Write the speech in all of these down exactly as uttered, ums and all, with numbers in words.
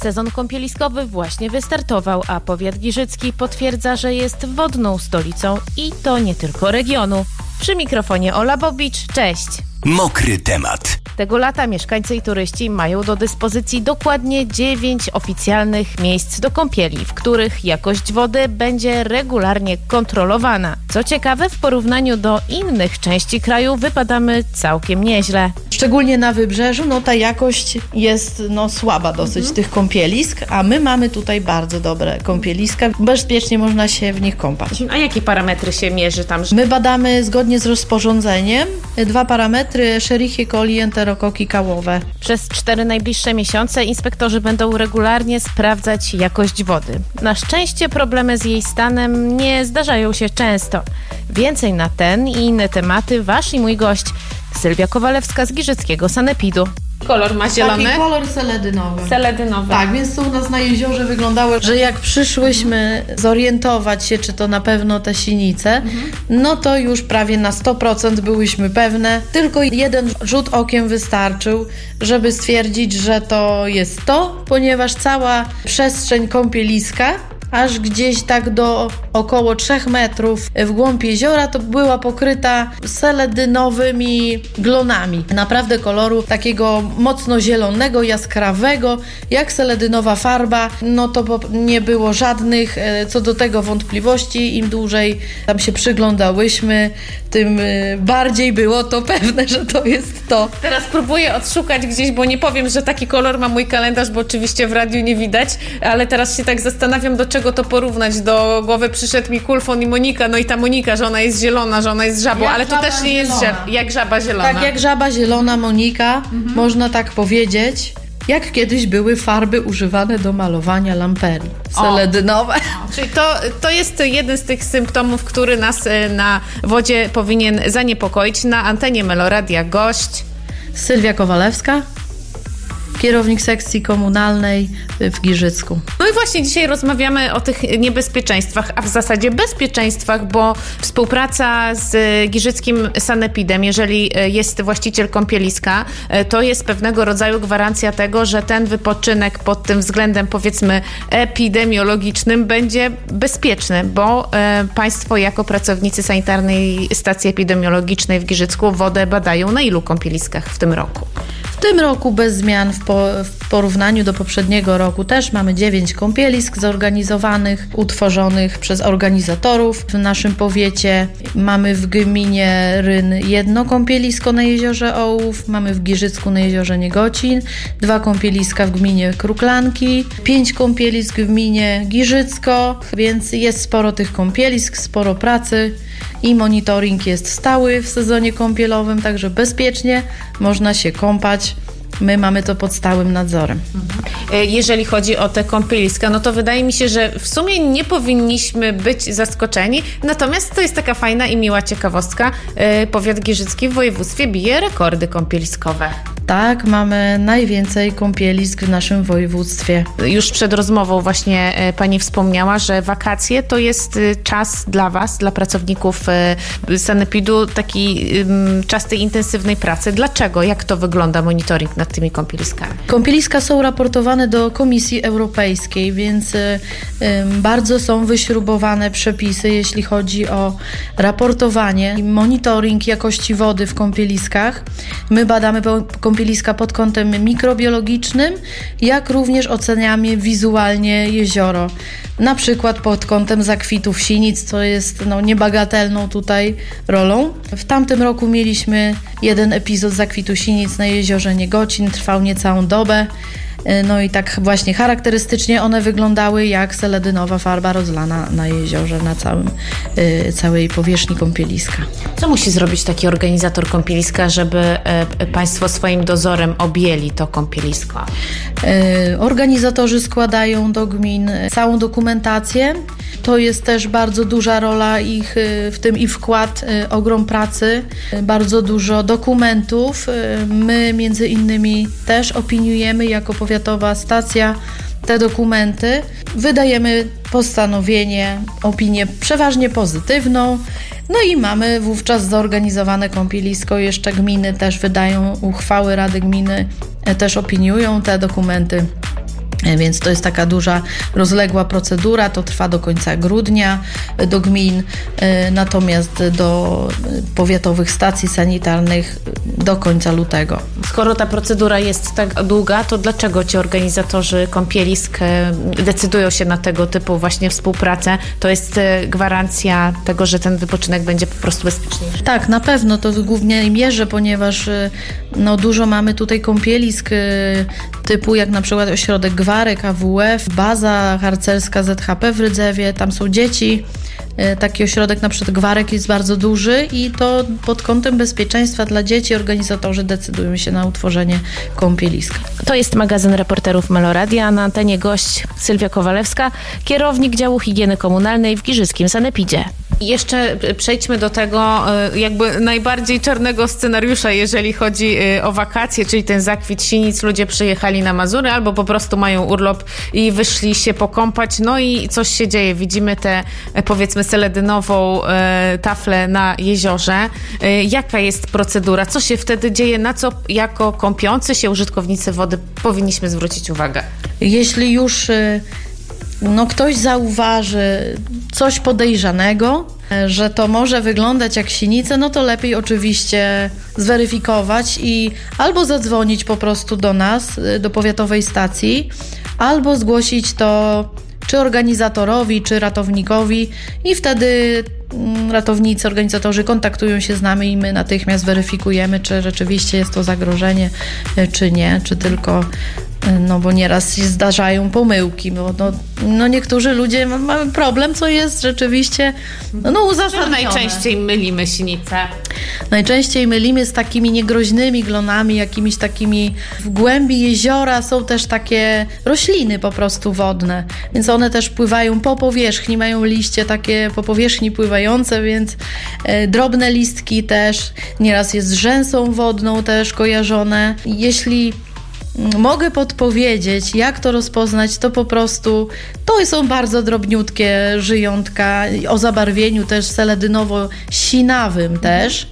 Sezon kąpieliskowy właśnie wystartował, a powiat giżycki potwierdza, że jest wodną stolicą i to nie tylko regionu. Przy mikrofonie Ola Bobicz, cześć! Mokry temat. Tego lata mieszkańcy i turyści mają do dyspozycji dokładnie dziewięć oficjalnych miejsc do kąpieli, w których jakość wody będzie regularnie kontrolowana. Co ciekawe, w porównaniu do innych części kraju wypadamy całkiem nieźle. Szczególnie na wybrzeżu, no ta jakość jest no, słaba dosyć mhm. tych kąpielisk, a my mamy tutaj bardzo dobre kąpieliska. Bezpiecznie można się w nich kąpać. A jakie parametry się mierzy tam? My badamy zgodnie z rozporządzeniem dwa parametry Escherichia coli i enterokoki kałowe. Przez cztery najbliższe miesiące inspektorzy będą regularnie sprawdzać jakość wody. Na szczęście problemy z jej stanem nie zdarzają się często. Więcej na ten i inne tematy wasz i mój gość Sylwia Kowalewska z Giżyckiego Sanepidu. Kolor ma zielony? Taki kolor seledynowy. Seledynowy. Tak, więc to u nas na jeziorze wyglądało, że jak przyszłyśmy zorientować się, czy to na pewno te sinice, mhm. no to już prawie na sto procent byłyśmy pewne. Tylko jeden rzut okiem wystarczył, żeby stwierdzić, że to jest to, ponieważ cała przestrzeń kąpieliska aż gdzieś tak do około trzech metrów w głąb jeziora to była pokryta seledynowymi glonami. Naprawdę koloru takiego mocno zielonego, jaskrawego, jak seledynowa farba. No to nie było żadnych co do tego wątpliwości. Im dłużej tam się przyglądałyśmy, tym bardziej było to pewne, że to jest to. Teraz próbuję odszukać gdzieś, bo nie powiem, że taki kolor ma mój kalendarz, bo oczywiście w radiu nie widać, ale teraz się tak zastanawiam, do czego to porównać. Do głowy przyszedł mi Kulfon i Monika, no i ta Monika, że ona jest zielona, że ona jest żabą, jak ale to też nie jest żab, jak żaba zielona. Tak, jak żaba zielona Monika, mhm. można tak powiedzieć. Jak kiedyś były farby używane do malowania lamperii seledynowe. O, czyli to, to jest jeden z tych symptomów, który nas na wodzie powinien zaniepokoić. Na antenie Meloradia gość Sylwia Kowalewska, kierownik sekcji komunalnej w Giżycku. No i właśnie dzisiaj rozmawiamy o tych niebezpieczeństwach, a w zasadzie bezpieczeństwach, bo współpraca z Giżyckim Sanepidem, jeżeli jest właściciel kąpieliska, to jest pewnego rodzaju gwarancja tego, że ten wypoczynek pod tym względem, powiedzmy, epidemiologicznym będzie bezpieczny, bo e, państwo jako pracownicy sanitarnej stacji epidemiologicznej w Giżycku wodę badają na ilu kąpieliskach w tym roku? W tym roku bez zmian w, po, w porównaniu do poprzedniego roku też mamy dziewięć kąpielisk zorganizowanych, utworzonych przez organizatorów w naszym powiecie. Mamy w gminie Ryn jedno kąpielisko na jeziorze Ołów, mamy w Giżycku na jeziorze Niegocin, dwa kąpieliska w gminie Kruklanki, pięć kąpielisk w gminie Giżycko, więc jest sporo tych kąpielisk, sporo pracy i monitoring jest stały w sezonie kąpielowym, także bezpiecznie można się kąpać. My mamy to pod stałym nadzorem. Jeżeli chodzi o te kąpieliska, no to wydaje mi się, że w sumie nie powinniśmy być zaskoczeni, natomiast to jest taka fajna i miła ciekawostka. Powiat giżycki w województwie bije rekordy kąpieliskowe. Tak, mamy najwięcej kąpielisk w naszym województwie. Już przed rozmową właśnie pani wspomniała, że wakacje to jest czas dla was, dla pracowników Sanepidu, taki czas tej intensywnej pracy. Dlaczego? Jak to wygląda monitoring nad tymi kąpieliskami? Kąpieliska są raportowane do Komisji Europejskiej, więc y, y, bardzo są wyśrubowane przepisy, jeśli chodzi o raportowanie i monitoring jakości wody w kąpieliskach. My badamy kąpieliska pod kątem mikrobiologicznym, jak również oceniamy wizualnie jezioro. Na przykład pod kątem zakwitów sinic, co jest no, niebagatelną tutaj rolą. W tamtym roku mieliśmy jeden epizod zakwitu sinic na jeziorze Niegocin, trwał niecałą dobę. No i tak właśnie charakterystycznie one wyglądały jak seledynowa farba rozlana na jeziorze, na całym, y, całej powierzchni kąpieliska. Co musi zrobić taki organizator kąpieliska, żeby y, państwo swoim dozorem objęli to kąpielisko? Y, organizatorzy składają do gmin całą dokumentację. To jest też bardzo duża rola ich w tym i wkład, ogrom pracy, bardzo dużo dokumentów. My między innymi też opiniujemy jako powiatowa stacja te dokumenty. Wydajemy postanowienie, opinię przeważnie pozytywną. No i mamy wówczas zorganizowane kąpielisko. Jeszcze gminy też wydają uchwały, rady gminy też opiniują te dokumenty. Więc to jest taka duża, rozległa procedura, to trwa do końca grudnia do gmin, natomiast do powiatowych stacji sanitarnych do końca lutego. Skoro ta procedura jest tak długa, to dlaczego ci organizatorzy kąpielisk decydują się na tego typu właśnie współpracę? To jest gwarancja tego, że ten wypoczynek będzie po prostu bezpieczniejszy? Tak, na pewno to w głównej mierze, ponieważ no, dużo mamy tutaj kąpielisk typu jak na przykład ośrodek Gwarek, A W F, baza harcerska Z H P w Rydzewie, tam są dzieci. Taki ośrodek na przykład Gwarek jest bardzo duży i to pod kątem bezpieczeństwa dla dzieci organizatorzy decydują się na utworzenie kąpieliska. To jest magazyn reporterów Meloradia, a na antenie gość Sylwia Kowalewska, kierownik działu higieny komunalnej w giżyckim sanepidzie. Jeszcze przejdźmy do tego jakby najbardziej czarnego scenariusza, jeżeli chodzi o wakacje, czyli ten zakwit sinic. Ludzie przyjechali na Mazury albo po prostu mają urlop i wyszli się pokąpać, no i coś się dzieje. Widzimy tę, powiedzmy, seledynową taflę na jeziorze. Jaka jest procedura? Co się wtedy dzieje? Na co jako kąpiący się użytkownicy wody powinniśmy zwrócić uwagę? Jeśli już no, ktoś zauważy coś podejrzanego, że to może wyglądać jak sinice, no to lepiej oczywiście zweryfikować i albo zadzwonić po prostu do nas, do powiatowej stacji, albo zgłosić to czy organizatorowi, czy ratownikowi i wtedy ratownicy, organizatorzy kontaktują się z nami i my natychmiast weryfikujemy, czy rzeczywiście jest to zagrożenie, czy nie, czy tylko, no bo nieraz się zdarzają pomyłki, bo no, no niektórzy ludzie mają problem, co jest rzeczywiście no, no uzasadnione. Najczęściej mylimy sinice. Najczęściej mylimy z takimi niegroźnymi glonami, jakimiś takimi w głębi jeziora są też takie rośliny po prostu wodne, więc one też pływają po powierzchni, mają liście takie po powierzchni pływające, więc e, drobne listki też, nieraz jest z rzęsą wodną też kojarzone. Jeśli mogę podpowiedzieć, jak to rozpoznać, to po prostu to są bardzo drobniutkie żyjątka o zabarwieniu też seledynowo-sinawym też.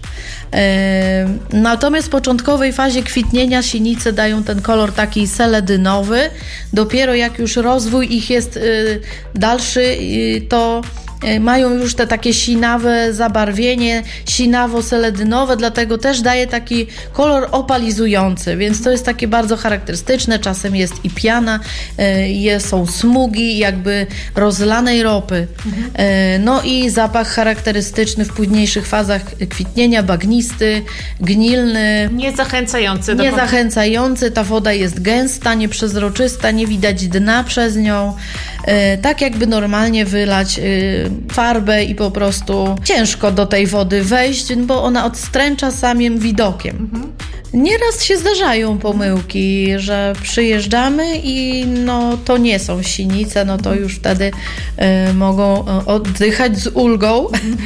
Natomiast w początkowej fazie kwitnienia sinice dają ten kolor taki seledynowy. Dopiero jak już rozwój ich jest dalszy, to mają już te takie sinawe zabarwienie, sinawo-seledynowe, dlatego też daje taki kolor opalizujący, więc to jest takie bardzo charakterystyczne. Czasem jest i piana, jest, są smugi jakby rozlanej ropy. Mhm. No i zapach charakterystyczny w późniejszych fazach kwitnienia, bagnisty, gnilny. Niezachęcający. Do Niezachęcający, ta woda jest gęsta, nieprzezroczysta, nie widać dna przez nią. Tak jakby normalnie wylać farbę i po prostu ciężko do tej wody wejść, bo ona odstręcza samym widokiem. Mhm. Nieraz się zdarzają pomyłki, że przyjeżdżamy i no to nie są sinice, no to już wtedy y, mogą oddychać z ulgą,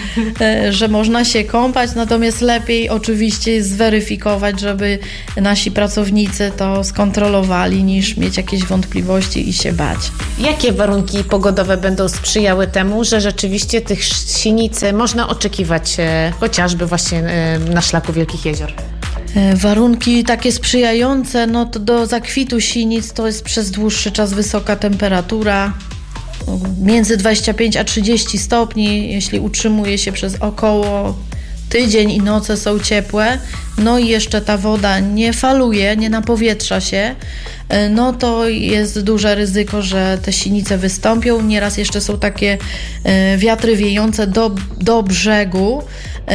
y, że można się kąpać, natomiast lepiej oczywiście jest zweryfikować, żeby nasi pracownicy to skontrolowali, niż mieć jakieś wątpliwości i się bać. Jakie warunki pogodowe będą sprzyjały temu, że rzeczywiście tych sinic można oczekiwać e, chociażby właśnie e, na szlaku Wielkich Jezior? Warunki takie sprzyjające, no to do zakwitu sinic to jest przez dłuższy czas wysoka temperatura, między dwadzieścia pięć a trzydzieści stopni, jeśli utrzymuje się przez około tydzień i noce są ciepłe, no i jeszcze ta woda nie faluje, nie napowietrza się, no to jest duże ryzyko, że te sinice wystąpią. Nieraz jeszcze są takie wiatry wiejące do, do brzegu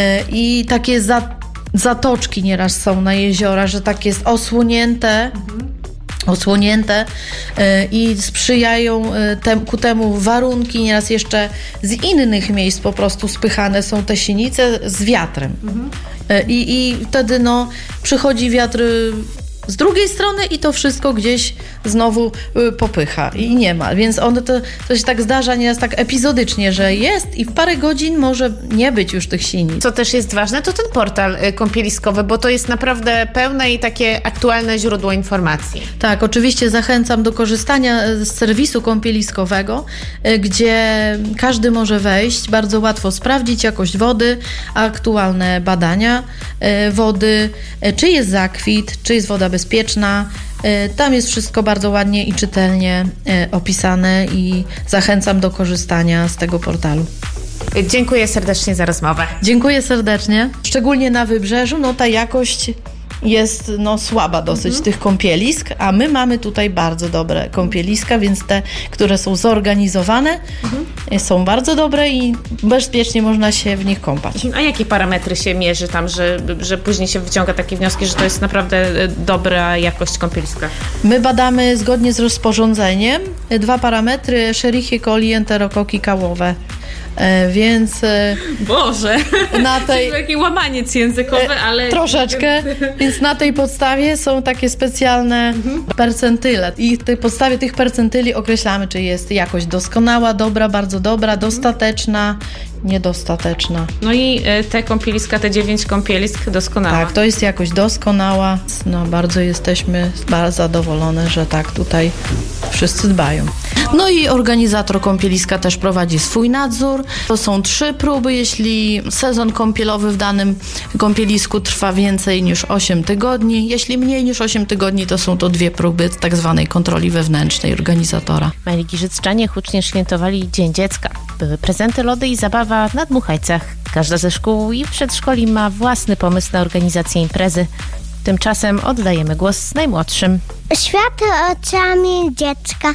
i takie za zatoczki nieraz są na jeziora, że tak jest osłonięte, mhm. osłonięte y, i sprzyjają y, tem, ku temu warunki. Nieraz jeszcze z innych miejsc po prostu spychane są te sinice z wiatrem. Mhm. Y, i wtedy no, przychodzi wiatr z drugiej strony i to wszystko gdzieś znowu y, popycha i nie ma, więc on to, to się tak zdarza nieraz tak epizodycznie, że jest i w parę godzin może nie być już tych sinic. Co też jest ważne, to ten portal y, kąpieliskowy, bo to jest naprawdę pełne i takie aktualne źródło informacji. Tak, oczywiście zachęcam do korzystania z serwisu kąpieliskowego, y, gdzie każdy może wejść, bardzo łatwo sprawdzić jakość wody, aktualne badania y, wody, y, czy jest zakwit, czy jest woda bezpieczna, Tam jest wszystko bardzo ładnie i czytelnie opisane i zachęcam do korzystania z tego portalu. Dziękuję serdecznie za rozmowę. Dziękuję serdecznie. Szczególnie na Wybrzeżu, no ta jakość jest no, słaba dosyć mhm. tych kąpielisk, a my mamy tutaj bardzo dobre kąpieliska, więc te, które są zorganizowane, mhm. są bardzo dobre i bezpiecznie można się w nich kąpać. A jakie parametry się mierzy tam, że, że później się wyciąga takie wnioski, że to jest naprawdę dobra jakość kąpieliska? My badamy zgodnie z rozporządzeniem dwa parametry: Escherichia coli, enterokoki kałowe. E, więc... E, Boże! Na tej... Taki łamaniec językowy, ale... Troszeczkę. Więc na tej podstawie są takie specjalne mhm. percentyle. I w tej podstawie tych percentyli określamy, czy jest jakość doskonała, dobra, bardzo dobra, dostateczna, niedostateczna. No i te kąpieliska, te dziewięć kąpielisk doskonała. Tak, to jest jakość doskonała. No, bardzo jesteśmy bardzo zadowolone, że tak tutaj wszyscy dbają. No i organizator kąpieliska też prowadzi swój nadzór. To są trzy próby, jeśli sezon kąpielowy w danym kąpielisku trwa więcej niż osiem tygodni. Jeśli mniej niż osiem tygodni, to są to dwie próby tak zwanej kontroli wewnętrznej organizatora. Mali giżycczanie hucznie świętowali Dzień Dziecka. Były prezenty, lody i zabawa na dmuchajcach. Każda ze szkół i przedszkoli ma własny pomysł na organizację imprezy. Tymczasem oddajemy głos najmłodszym. Świat oczami dziecka.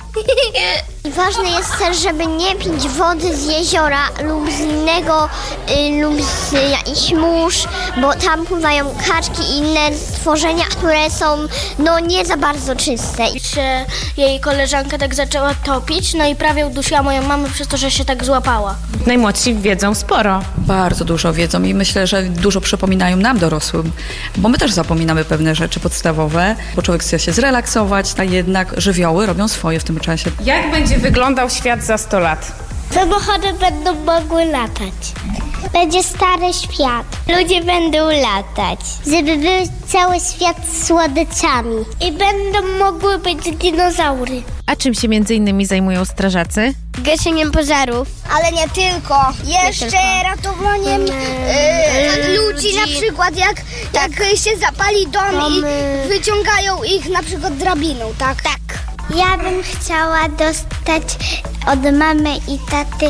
Ważne jest też, żeby nie pić wody z jeziora lub z innego, y, lub z jakichś mórz, bo tam pływają kaczki i inne stworzenia, które są no nie za bardzo czyste. Że jej koleżanka tak zaczęła topić, no i prawie udusiła moją mamę przez to, że się tak złapała. Najmłodsi wiedzą sporo. Bardzo dużo wiedzą i myślę, że dużo przypominają nam dorosłym, bo my też zapominamy pewne rzeczy podstawowe, bo człowiek chce się zrelaksować, a jednak żywioły robią swoje w tym czasie. Jak będzie wyglądał świat za sto lat? Samochody będą mogły latać. Będzie stary świat. Ludzie będą latać. Żeby był cały świat z słodyczami. I będą mogły być dinozaury. A czym się między innymi zajmują strażacy? Gaszeniem pożarów. Ale nie tylko. Jeszcze tylko. ratowaniem yy, ludzi, ludzi, na przykład jak, tak. jak się zapali dom Domy. i wyciągają ich na przykład drabiną, tak? Tak. Ja bym chciała dostać od mamy i taty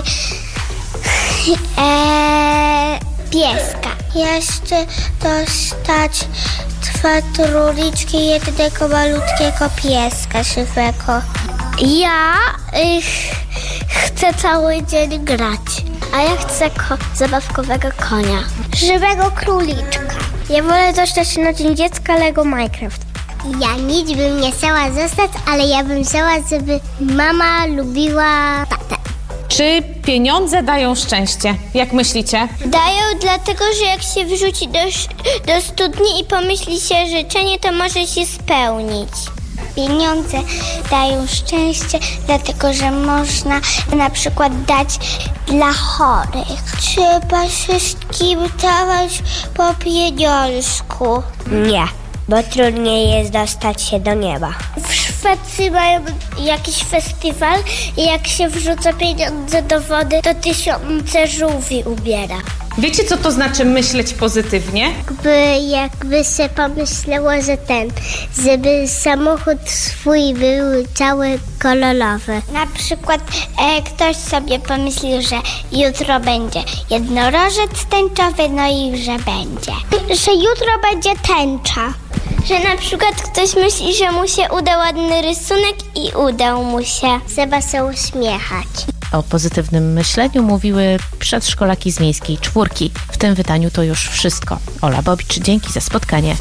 e, pieska. Jeszcze dostać dwa króliczki, jednego malutkiego pieska żywego. Ja y, chcę cały dzień grać, a ja chcę ko- zabawkowego konia. Żywego króliczka. Ja wolę dostać na Dzień Dziecka Lego Minecraft. Ja nic bym nie chciała zostać, ale ja bym chciała, żeby mama lubiła tatę. Czy pieniądze dają szczęście? Jak myślicie? Dają dlatego, że jak się wrzuci do, do studni i pomyśli się życzenie, to może się spełnić. Pieniądze dają szczęście, dlatego że można na przykład dać dla chorych. Trzeba wszystkim dawać po pieniążku. Nie. Bo trudniej jest dostać się do nieba. W Szwecji mają jakiś festiwal i jak się wrzuca pieniądze do wody, to tysiące żółwi ubiera. Wiecie, co to znaczy myśleć pozytywnie? Jakby, jakby się pomyślało, że ten, żeby samochód swój był cały kolorowy. Na przykład e, ktoś sobie pomyślił, że jutro będzie jednorożec tęczowy, no i że będzie. Że jutro będzie tęcza. Że na przykład ktoś myśli, że mu się uda ładny rysunek i udał mu się. Trzeba się uśmiechać. O pozytywnym myśleniu mówiły przedszkolaki z Miejskiej Czwórki. W tym wydaniu to już wszystko. Ola Bobicz, dzięki za spotkanie.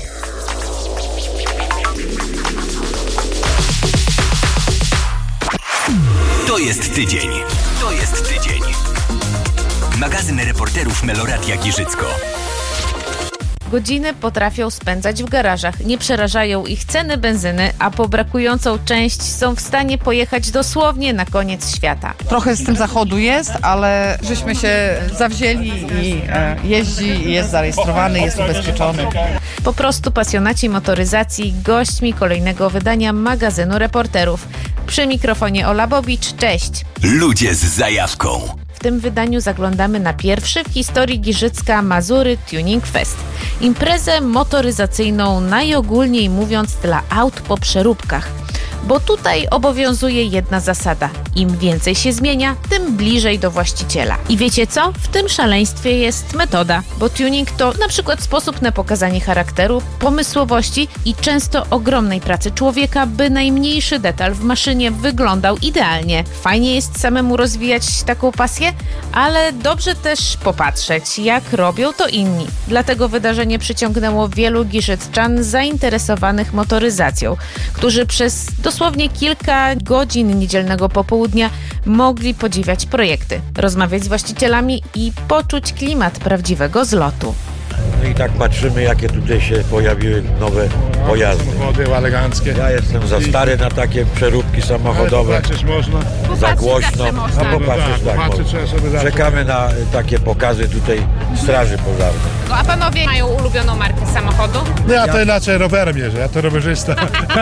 To jest tydzień. To jest tydzień. Magazyn reporterów Meloradia Giżycko. Godziny potrafią spędzać w garażach. Nie przerażają ich ceny benzyny, a po brakującą część są w stanie pojechać dosłownie na koniec świata. Trochę z tym zachodu jest, ale żeśmy się zawzięli i e, jeździ, jest zarejestrowany, jest ubezpieczony. Po prostu pasjonaci motoryzacji, gośćmi kolejnego wydania magazynu reporterów. Przy mikrofonie Ola Bobicz, cześć. Ludzie z zajawką. tym wydaniu zaglądamy na pierwszy w historii Giżycka Mazury Tuning Fest. Imprezę motoryzacyjną najogólniej mówiąc dla aut po przeróbkach. Bo tutaj obowiązuje jedna zasada. Im więcej się zmienia, tym bliżej do właściciela. I wiecie co? W tym szaleństwie jest metoda, bo tuning to na przykład sposób na pokazanie charakteru, pomysłowości i często ogromnej pracy człowieka, by najmniejszy detal w maszynie wyglądał idealnie. Fajnie jest samemu rozwijać taką pasję, ale dobrze też popatrzeć, jak robią to inni. Dlatego wydarzenie przyciągnęło wielu giżycczan zainteresowanych motoryzacją, którzy przez dosłownie kilka godzin niedzielnego popołudnia mogli podziwiać projekty, rozmawiać z właścicielami i poczuć klimat prawdziwego zlotu. No i tak patrzymy, jakie tutaj się pojawiły nowe pojazdy. Samochody eleganckie. Ja jestem za stary na takie przeróbki samochodowe. Ale popatrzeć można. Za głośno. A popatrzeć No tak, tak popatrzeć trzeba sobie zawsze. Czekamy na takie pokazy tutaj straży pożarnej. A panowie mają ulubioną markę samochodu? No ja to inaczej rowerem jeżdżę, ja to rowerzysta.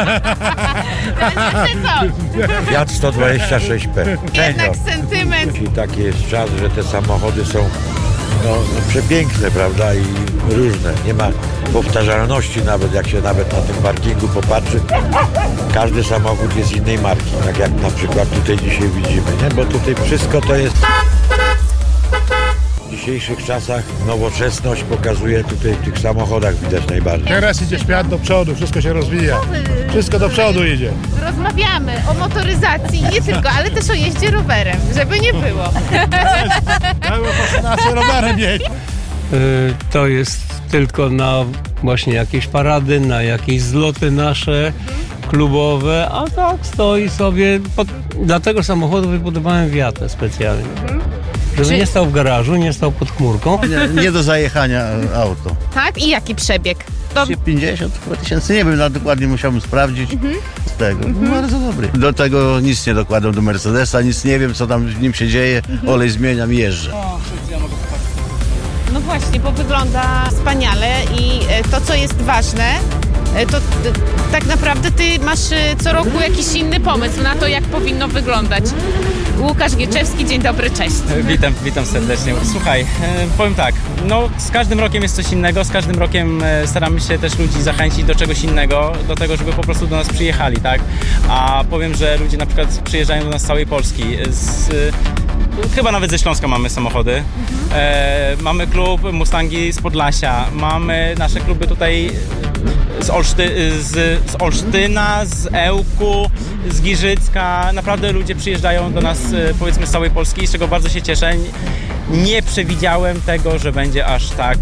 Fiat sto dwadzieścia sześć P. Jednak sentyment. I taki jest czas, że te samochody są no, no, przepiękne, prawda, i różne. Nie ma powtarzalności nawet, jak się nawet na tym parkingu popatrzy. Każdy samochód jest innej marki, tak jak na przykład tutaj dzisiaj widzimy, nie? Bo tutaj wszystko to jest... W dzisiejszych czasach nowoczesność pokazuje tutaj w tych samochodach widać najbardziej. Teraz idzie świat do przodu, wszystko się rozwija. Wszystko do przodu idzie. Rozmawiamy o motoryzacji, nie tylko, ale też o jeździe rowerem, żeby nie było. Całą fascynację rowerem jeździ. To jest tylko na właśnie jakieś parady, na jakieś zloty nasze klubowe, a tak stoi sobie. Pod... Dla tego samochodu wybudowałem Viatę specjalnie. Żeby Czy... nie stał w garażu, nie stał pod chmurką. Nie, nie do zajechania auto. Tak? I jaki przebieg? To... pięćdziesiąt tysięcy, nie wiem, no, dokładnie musiałbym sprawdzić. Mhm. Z tego, mhm. Bardzo dobry. Do tego nic nie dokładam do Mercedesa, nic nie wiem, co tam w nim się dzieje. Olej zmieniam i jeżdżę. No właśnie, bo wygląda wspaniale i to, co jest ważne, to tak naprawdę ty masz co roku jakiś inny pomysł na to, jak powinno wyglądać. Łukasz Gieczewski, dzień dobry, cześć. Witam, witam serdecznie. Słuchaj, powiem tak, no z każdym rokiem jest coś innego, z każdym rokiem staramy się też ludzi zachęcić do czegoś innego, do tego, żeby po prostu do nas przyjechali, tak? A powiem, że ludzie na przykład przyjeżdżają do nas z całej Polski, z... Chyba nawet ze Śląska mamy samochody. Mhm. E, mamy klub Mustangi z Podlasia. Mamy nasze kluby tutaj z, Olszty, z, z Olsztyna, z Ełku, z Giżycka. Naprawdę ludzie przyjeżdżają do nas powiedzmy z całej Polski, z czego bardzo się cieszę. Nie przewidziałem tego, że będzie aż tak,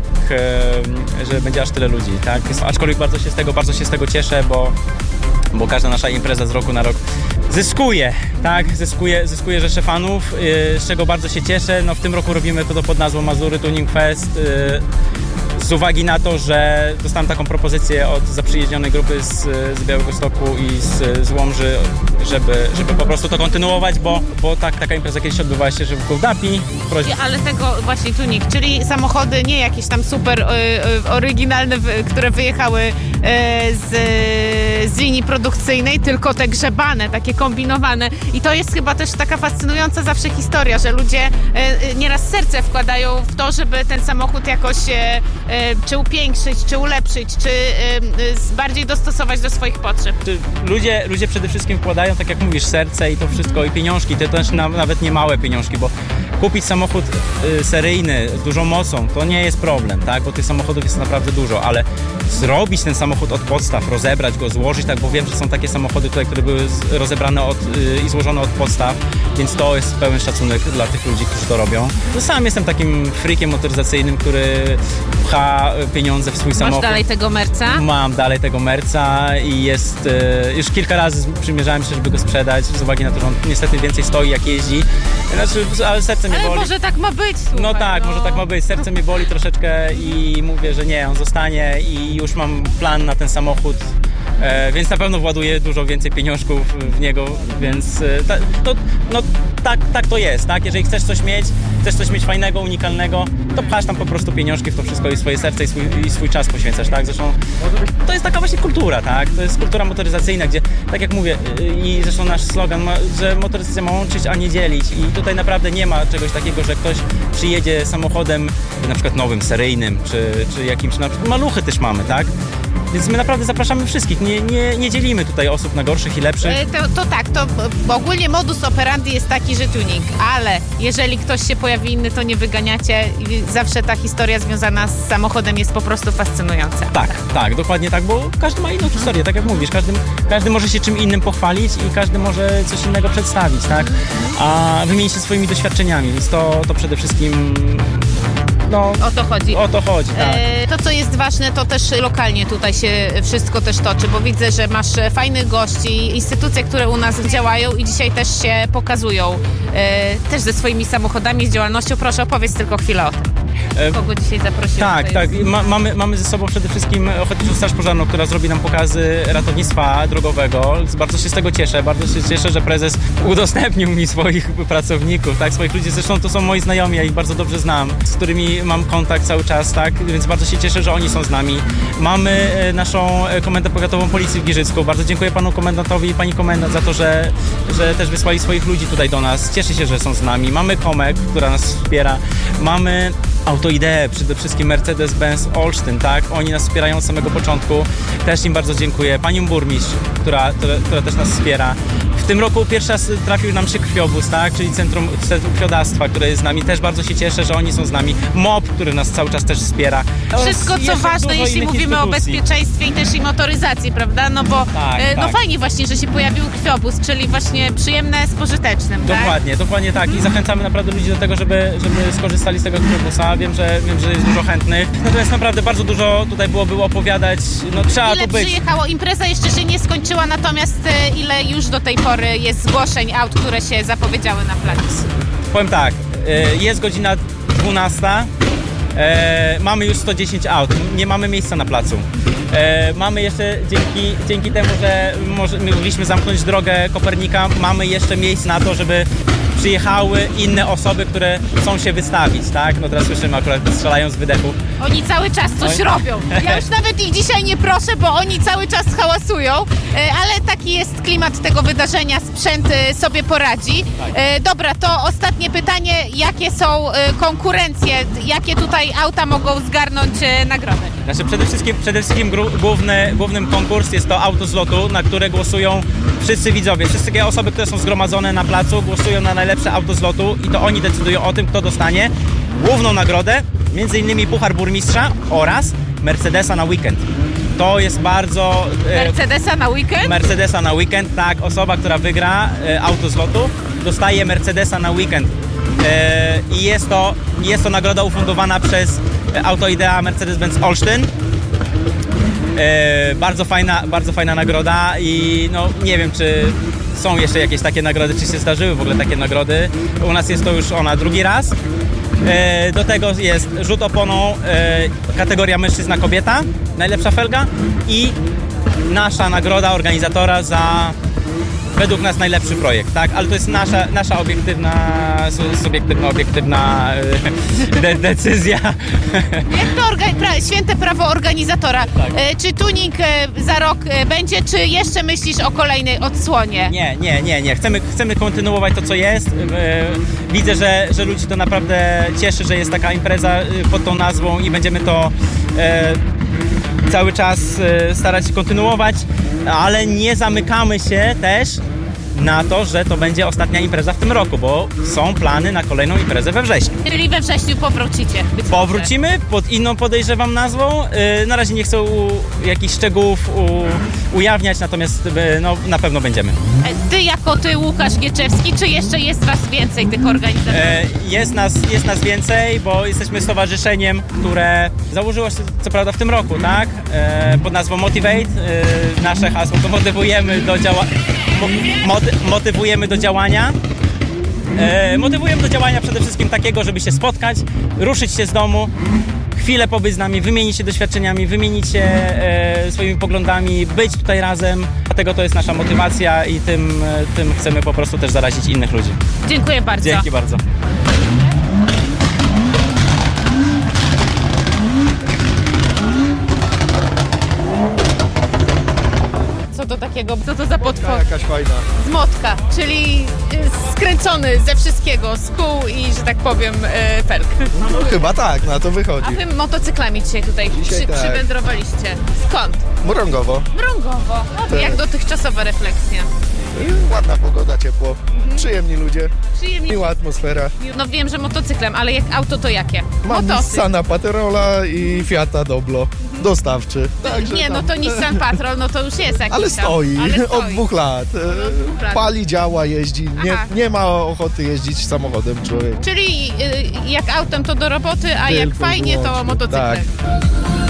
że będzie aż tyle ludzi, tak? Aczkolwiek bardzo się z tego, bardzo się z tego cieszę, bo bo każda nasza impreza z roku na rok zyskuje, tak? Zyskuje, zyskuje rzesze fanów, yy, z czego bardzo się cieszę. No w tym roku robimy to pod nazwą Mazury Tuning Fest. Yy, z uwagi na to, że dostałem taką propozycję od zaprzyjaźnionej grupy z, z Białegostoku i z, z Łomży, żeby, żeby po prostu to kontynuować, bo, bo tak, taka impreza kiedyś odbywała się, że w Gołdapi. Ale tego właśnie tuning, czyli samochody nie jakieś tam super y, y, oryginalne, y, które wyjechały y, z, y, z linii produkcyjnej, tylko te grzebane, takie kombinowane. I to jest chyba też taka fascynująca zawsze historia, że ludzie y, y, nieraz serce wkładają w to, żeby ten samochód jakoś y, czy upiększyć, czy ulepszyć, czy y, bardziej dostosować do swoich potrzeb. Ludzie, ludzie przede wszystkim wkładają, tak jak mówisz, serce i to wszystko, i pieniążki, to też na, nawet nie małe pieniążki, bo kupić samochód y, seryjny z dużą mocą to nie jest problem, tak, bo tych samochodów jest naprawdę dużo, ale zrobić ten samochód od podstaw, rozebrać go, złożyć, tak, bo wiem, że są takie samochody tutaj, które były z, rozebrane od, y, i złożone od podstaw, więc to jest pełen szacunek dla tych ludzi, którzy to robią. To sam jestem takim freakiem motoryzacyjnym, który pcha pieniądze w swój Masz samochód. Masz dalej tego Merca? Mam dalej tego Merca i jest, y, już kilka razy przymierzałem się, żeby go sprzedać, z uwagi na to, że on niestety więcej stoi, jak jeździ. Znaczy, ale serce mnie ale boli. może tak ma być, słuchaj, No tak, no. może tak ma być. Serce mnie boli troszeczkę i mówię, że nie, on zostanie i już mam plan na ten samochód e, więc na pewno właduje dużo więcej pieniążków w niego, więc e, ta, no, no tak, tak to jest, tak? Jeżeli chcesz coś mieć, chcesz coś mieć fajnego, unikalnego, to pchasz tam po prostu pieniążki w to wszystko i swoje serce i swój, i swój czas poświęcasz, tak? Zresztą to jest taka właśnie kultura, tak? To jest kultura motoryzacyjna, gdzie, tak jak mówię, i zresztą nasz slogan, ma, że motoryzacja ma łączyć, a nie dzielić i tutaj naprawdę nie ma czegoś takiego, że ktoś przyjedzie samochodem na przykład nowym, seryjnym, czy, czy jakimś, na przykład maluchy też mamy, tak? Więc my naprawdę zapraszamy wszystkich, nie, nie, nie dzielimy tutaj osób na gorszych i lepszych. E, to, to tak, to ogólnie modus operandi jest taki, że tuning, ale jeżeli ktoś się pojawi inny, to nie wyganiacie i zawsze ta historia związana z samochodem jest po prostu fascynująca. Tak, tak, dokładnie tak, bo każdy ma inną historię, tak jak mówisz, każdy, każdy może się czym innym pochwalić i każdy może coś innego przedstawić, tak? A wymienić się swoimi doświadczeniami, więc to, to przede wszystkim... No, o to chodzi. O to chodzi, tak. E, to, co jest ważne, to też lokalnie tutaj się wszystko też toczy, bo widzę, że masz fajnych gości, instytucje, które u nas działają i dzisiaj też się pokazują, e, też ze swoimi samochodami, z działalnością. Proszę, opowiedz tylko chwilę o tym. Kogo dzisiaj zaprosiłem? Tak, tak. Ma, mamy, mamy ze sobą przede wszystkim Ochotniczą Straż Pożarną, która zrobi nam pokazy ratownictwa drogowego. Bardzo się z tego cieszę. Bardzo się cieszę, że prezes udostępnił mi swoich pracowników, tak, swoich ludzi. Zresztą to są moi znajomi, ja ich bardzo dobrze znam, z którymi mam kontakt cały czas, tak, więc bardzo się cieszę, że oni są z nami. Mamy naszą Komendę Powiatową Policji w Giżycku. Bardzo dziękuję panu komendantowi i pani komendant za to, że, że też wysłali swoich ludzi tutaj do nas. Cieszę się, że są z nami. Mamy Komek, która nas wspiera. Mamy Autoidee, przede wszystkim Mercedes-Benz Olsztyn, tak? Oni nas wspierają od samego początku. Też im bardzo dziękuję. Panią burmistrz, która, która, która też nas wspiera. W tym roku pierwszy raz trafił nam się krwiobóz, tak? Czyli Centrum, Centrum Krwiodawstwa, które jest z nami. Też bardzo się cieszę, że oni są z nami. M O P, który nas cały czas też wspiera. Wszystko, co ważne, jeśli mówimy o bezpieczeństwie i też i motoryzacji, prawda? No bo tak, e, no tak. fajnie właśnie, że się pojawił krwiobóz, czyli właśnie przyjemne z pożytecznym, tak? Dokładnie, dokładnie tak. I zachęcamy naprawdę ludzi do tego, żeby, żeby skorzystali z tego krwiobusa. Wiem, że, wiem, że jest dużo chętnych. Natomiast naprawdę bardzo dużo tutaj byłoby opowiadać. No trzeba ile tu być. Przyjechało? Impreza jeszcze się nie skończyła, natomiast e, ile już do tej pory jest zgłoszeń aut, które się zapowiedziały na placu? Powiem tak, jest godzina dwunasta, mamy już sto dziesięć aut, nie mamy miejsca na placu. Mamy jeszcze, dzięki, dzięki temu, że mogliśmy zamknąć drogę Kopernika, mamy jeszcze miejsce na to, żeby przyjechały inne osoby, które chcą się wystawić, tak? No teraz słyszymy akurat, strzelają z wydechu. Oni cały czas coś Oj. robią. Ja już nawet ich dzisiaj nie proszę, bo oni cały czas hałasują, ale taki jest klimat tego wydarzenia, sprzęt sobie poradzi. Tak. Dobra, to ostatnie pytanie, jakie są konkurencje, jakie tutaj auta mogą zgarnąć nagrodę? Znaczy przede wszystkim, przede wszystkim główny, głównym konkurs jest to auto z lotu, na które głosują wszyscy widzowie, wszystkie osoby, które są zgromadzone na placu, głosują na najlepsze auto z lotu i to oni decydują o tym, kto dostanie główną nagrodę, między innymi Puchar Burmistrza oraz Mercedesa na weekend. To jest bardzo... Mercedesa na weekend? Mercedesa na weekend, tak. Osoba, która wygra e, auto z lotu, dostaje Mercedesa na weekend. E, I jest to, jest to nagroda ufundowana przez Autoidea Mercedes-Benz Olsztyn. E, bardzo fajna, bardzo fajna nagroda i no nie wiem, czy są jeszcze jakieś takie nagrody, czy się zdarzyły w ogóle takie nagrody. U nas jest to już ona drugi raz. E, do tego jest rzut oponą, e, kategoria mężczyzna-kobieta, najlepsza felga i nasza nagroda organizatora za według nas najlepszy projekt, tak? Ale to jest nasza, nasza obiektywna, subiektywna, obiektywna de decyzja. Jak to pra święte prawo organizatora? Tak. E, czy tuning e, za rok e, będzie, czy jeszcze myślisz o kolejnej odsłonie? Nie, nie, nie, nie. Chcemy, chcemy kontynuować to, co jest. E, widzę, że, że ludzi to naprawdę cieszy, że jest taka impreza pod tą nazwą i będziemy to e, cały czas e, starać się kontynuować, ale nie zamykamy się też na to, że to będzie ostatnia impreza w tym roku, bo są plany na kolejną imprezę we wrześniu. Czyli we wrześniu powrócicie? Powrócimy pod inną, podejrzewam, nazwą. Yy, na razie nie chcę u, jakichś szczegółów u, ujawniać, natomiast yy, no, na pewno będziemy. Ty jako ty, Łukasz Gieczewski, czy jeszcze jest was więcej tych organizatorów? Yy, jest, nas, jest nas więcej, bo jesteśmy stowarzyszeniem, które założyło się co prawda w tym roku, tak? Yy, pod nazwą Motivate. Yy, nasze hasło to motywujemy do działania. Moty motywujemy do działania. E, motywujemy do działania przede wszystkim takiego, żeby się spotkać, ruszyć się z domu, chwilę pobyć z nami, wymienić się doświadczeniami, wymienić się e, swoimi poglądami, być tutaj razem. Dlatego to jest nasza motywacja i tym, tym chcemy po prostu też zarazić innych ludzi. Dziękuję bardzo. Dzięki bardzo. Co to takiego? Co to za potwór? Jakaś fajna. Z motka, czyli y, skręcony ze wszystkiego, z kół i, że tak powiem, y, felk. No chyba tak, na to wychodzi. A wy motocyklami dzisiaj tutaj Dzisiaj przy, tak. przywędrowaliście. Skąd? Mrągowo. Mrągowo. No, jak dotychczasowa refleksja? I ładna pogoda, ciepło. Przyjemni ludzie. Przyjemnie. Miła atmosfera. No wiem, że motocyklem, ale jak auto to jakie? Mam Motocykl. Nissana Paterola i Fiata Doblo. Dostawczy. Także Nie, no tam- to Nissan Patrol, no to już jest jakiś Ale tam. stoi, Ale stoi. od dwóch lat. E, dwóch lat. Pali, działa, jeździ. Nie, Aha. nie ma ochoty jeździć samochodem człowiek. Czyli y, jak autem to do roboty, a jak Tylko fajnie to wyłącznie. motocyklem. Tak.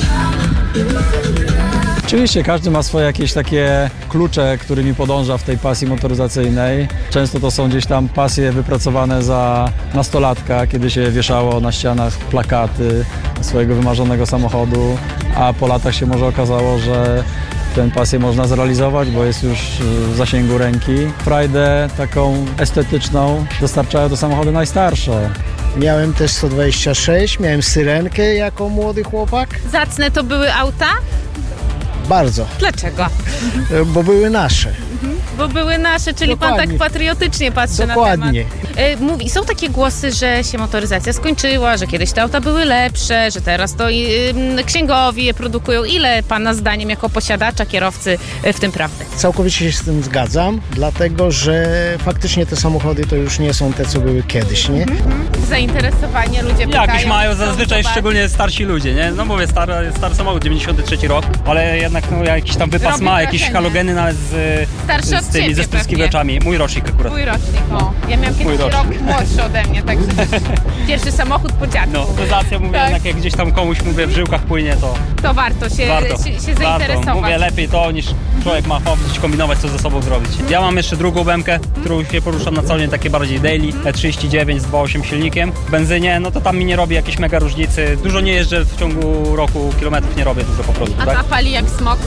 Oczywiście każdy ma swoje jakieś takie klucze, którymi podąża w tej pasji motoryzacyjnej. Często to są gdzieś tam pasje wypracowane za nastolatka, kiedy się wieszało na ścianach plakaty swojego wymarzonego samochodu, a po latach się może okazało, że tę pasję można zrealizować, bo jest już w zasięgu ręki. Frajdę taką estetyczną dostarczają to samochody najstarsze. Miałem też sto dwadzieścia sześć, miałem Syrenkę jako młody chłopak. Zacne to były auta? Bardzo, Dlaczego? bo były nasze. Bo były nasze, czyli pan Dokładnie. tak patriotycznie patrzy Dokładnie. na temat. Y, Mówi, są takie głosy, że się motoryzacja skończyła, że kiedyś te auta były lepsze, że teraz to y, księgowi je produkują. Ile pana zdaniem jako posiadacza, kierowcy y, w tym prawdy? Całkowicie się z tym zgadzam, dlatego że faktycznie te samochody to już nie są te, co były kiedyś, nie? Zainteresowanie ludzie pytają. Jakieś mają chcą zazwyczaj zobaczyć. szczególnie starsi ludzie, nie? No mówię, stary, stary samochód, dziewięćdziesiąty trzeci rok, ale jednak no, jakiś tam wypas Robi ma, jakieś wrażenie. halogeny nawet z, Starszy od z tymi, ciebie ze spryskiwaczami. Mój rocznik akurat. Mój rocznik, o. Ja miałam Mój kiedyś rok rocznik. młodszy ode mnie, także też pierwszy samochód po dziadku. No, motoryzacja, mówię, Tak. jednak jak gdzieś tam komuś, mówię, w żyłkach płynie, to To warto się, warto. się, się zainteresować. Warto. Mówię, lepiej to, niż człowiek ma chodzić, kombinować, co ze sobą zrobić. Ja mam jeszcze drugą bemkę, którą się poruszam na co dzień, takie bardziej daily, E trzydzieści dziewięć z dwa przecinek osiem silnikiem. W benzynie, no to tam mi nie robi jakiejś mega różnicy. Dużo nie jeżdżę w ciągu roku, kilometrów nie robię dużo po prostu, A tak? ta pali jak smog?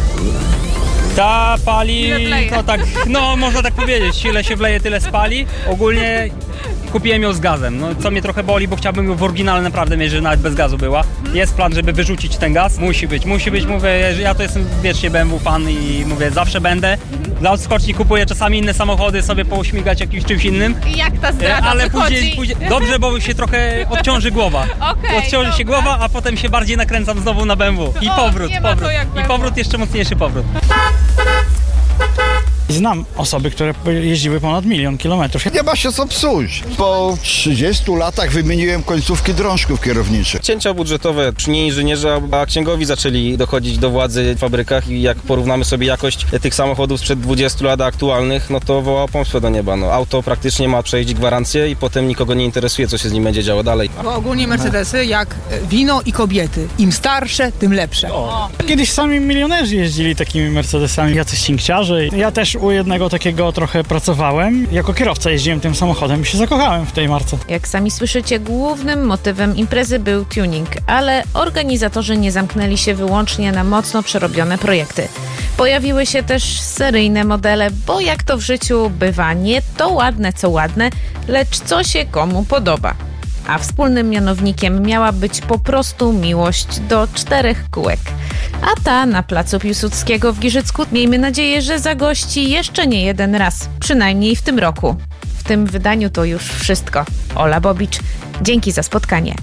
Ta pali, Ile wleje? no tak, no można tak powiedzieć, ile się wleje, tyle spali. Ogólnie kupiłem ją z gazem, no co mnie trochę boli, bo chciałbym ją w oryginale naprawdę mieć, że nawet bez gazu była. Jest plan, żeby wyrzucić ten gaz, musi być, musi być, mówię, że ja to jestem wiecznie B M W fan i mówię, zawsze będę. Dla odskoczni kupuję czasami inne samochody, sobie pouśmigać jakimś czymś innym. I jak ta zdrada Ale wychodzi? później, później, dobrze, bo się trochę odciąży głowa. Okej, Odciąży się dobra. głowa, a potem się bardziej nakręcam znowu na B M W. I O, powrót, nie ma to powrót. jak I B M W. powrót, jeszcze mocniejszy powrót. Znam osoby, które jeździły ponad milion kilometrów. Nie ma się co psuć. Po trzydziestu latach wymieniłem końcówki drążków kierowniczych. Cięcia budżetowe, czy nie inżynierze, a księgowi zaczęli dochodzić do władzy w fabrykach i jak porównamy sobie jakość tych samochodów sprzed dwudziestu lat aktualnych, no to woła pomstę do nieba. No, auto praktycznie ma przejść gwarancję i potem nikogo nie interesuje, co się z nim będzie działo dalej. Bo ogólnie Mercedesy jak wino i kobiety. Im starsze, tym lepsze. O. Kiedyś sami milionerzy jeździli takimi Mercedesami, jacyś cinkciarze. Ja też u jednego takiego trochę pracowałem. Jako kierowca jeździłem tym samochodem i się zakochałem w tej marce. Jak sami słyszycie, głównym motywem imprezy był tuning, ale organizatorzy nie zamknęli się wyłącznie na mocno przerobione projekty. Pojawiły się też seryjne modele, bo jak to w życiu bywa, nie to ładne co ładne, lecz co się komu podoba. A wspólnym mianownikiem miała być po prostu miłość do czterech kółek. A ta na placu Piłsudskiego w Giżycku, miejmy nadzieję, że zagości jeszcze nie jeden raz, przynajmniej w tym roku. W tym wydaniu to już wszystko. Ola Bobicz, dzięki za spotkanie.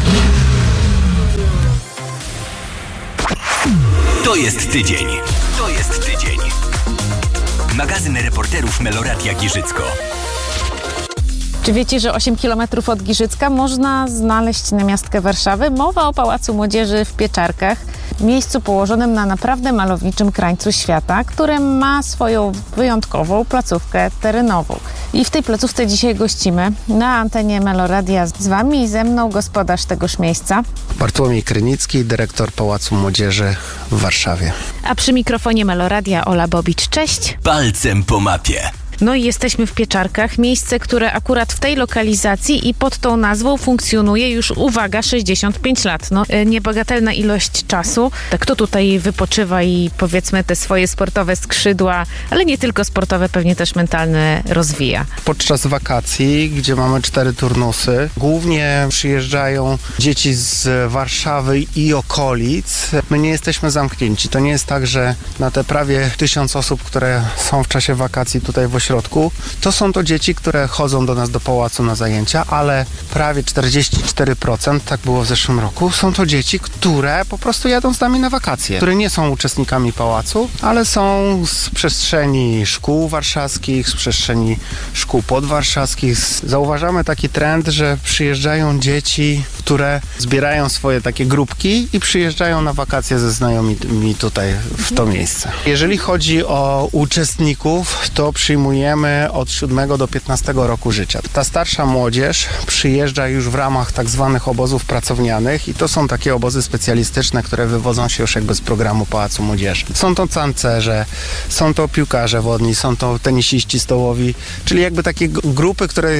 To jest tydzień. To jest tydzień. Magazyn reporterów Meloradia Giżycko. Czy wiecie, że osiem kilometrów od Giżycka można znaleźć namiastkę Warszawy? Mowa o Pałacu Młodzieży w Pieczarkach, miejscu położonym na naprawdę malowniczym krańcu świata, które ma swoją wyjątkową placówkę terenową. I w tej placówce dzisiaj gościmy na antenie Meloradia. Z wami i ze mną gospodarz tegoż miejsca. Bartłomiej Krynicki, dyrektor Pałacu Młodzieży w Warszawie. A przy mikrofonie Meloradia Ola Bobicz. Cześć. Palcem po mapie. No i jesteśmy w Pieczarkach, miejsce, które akurat w tej lokalizacji i pod tą nazwą funkcjonuje już, uwaga, sześćdziesiąt pięć lat. No, niebagatelna ilość czasu. Kto tutaj wypoczywa i powiedzmy te swoje sportowe skrzydła, ale nie tylko sportowe, pewnie też mentalne rozwija. Podczas wakacji, gdzie mamy cztery turnusy, głównie przyjeżdżają dzieci z Warszawy i okolic. My nie jesteśmy zamknięci. To nie jest tak, że na te prawie tysiąc osób, które są w czasie wakacji tutaj w ośrodku, to są to dzieci, które chodzą do nas do pałacu na zajęcia, ale prawie czterdzieści cztery procent, tak było w zeszłym roku, są to dzieci, które po prostu jadą z nami na wakacje, które nie są uczestnikami pałacu, ale są z przestrzeni szkół warszawskich, z przestrzeni szkół podwarszawskich. Zauważamy taki trend, że przyjeżdżają dzieci, które zbierają swoje takie grupki i przyjeżdżają na wakacje ze znajomymi tutaj w to miejsce. Jeżeli chodzi o uczestników, to przyjmujemy od siódmego do piętnastego roku życia. Ta starsza młodzież przyjeżdża już w ramach tak zwanych obozów pracownianych i to są takie obozy specjalistyczne, które wywodzą się już jakby z programu Pałacu Młodzieży. Są to tancerze, są to piłkarze wodni, są to tenisiści stołowi, czyli jakby takie grupy, które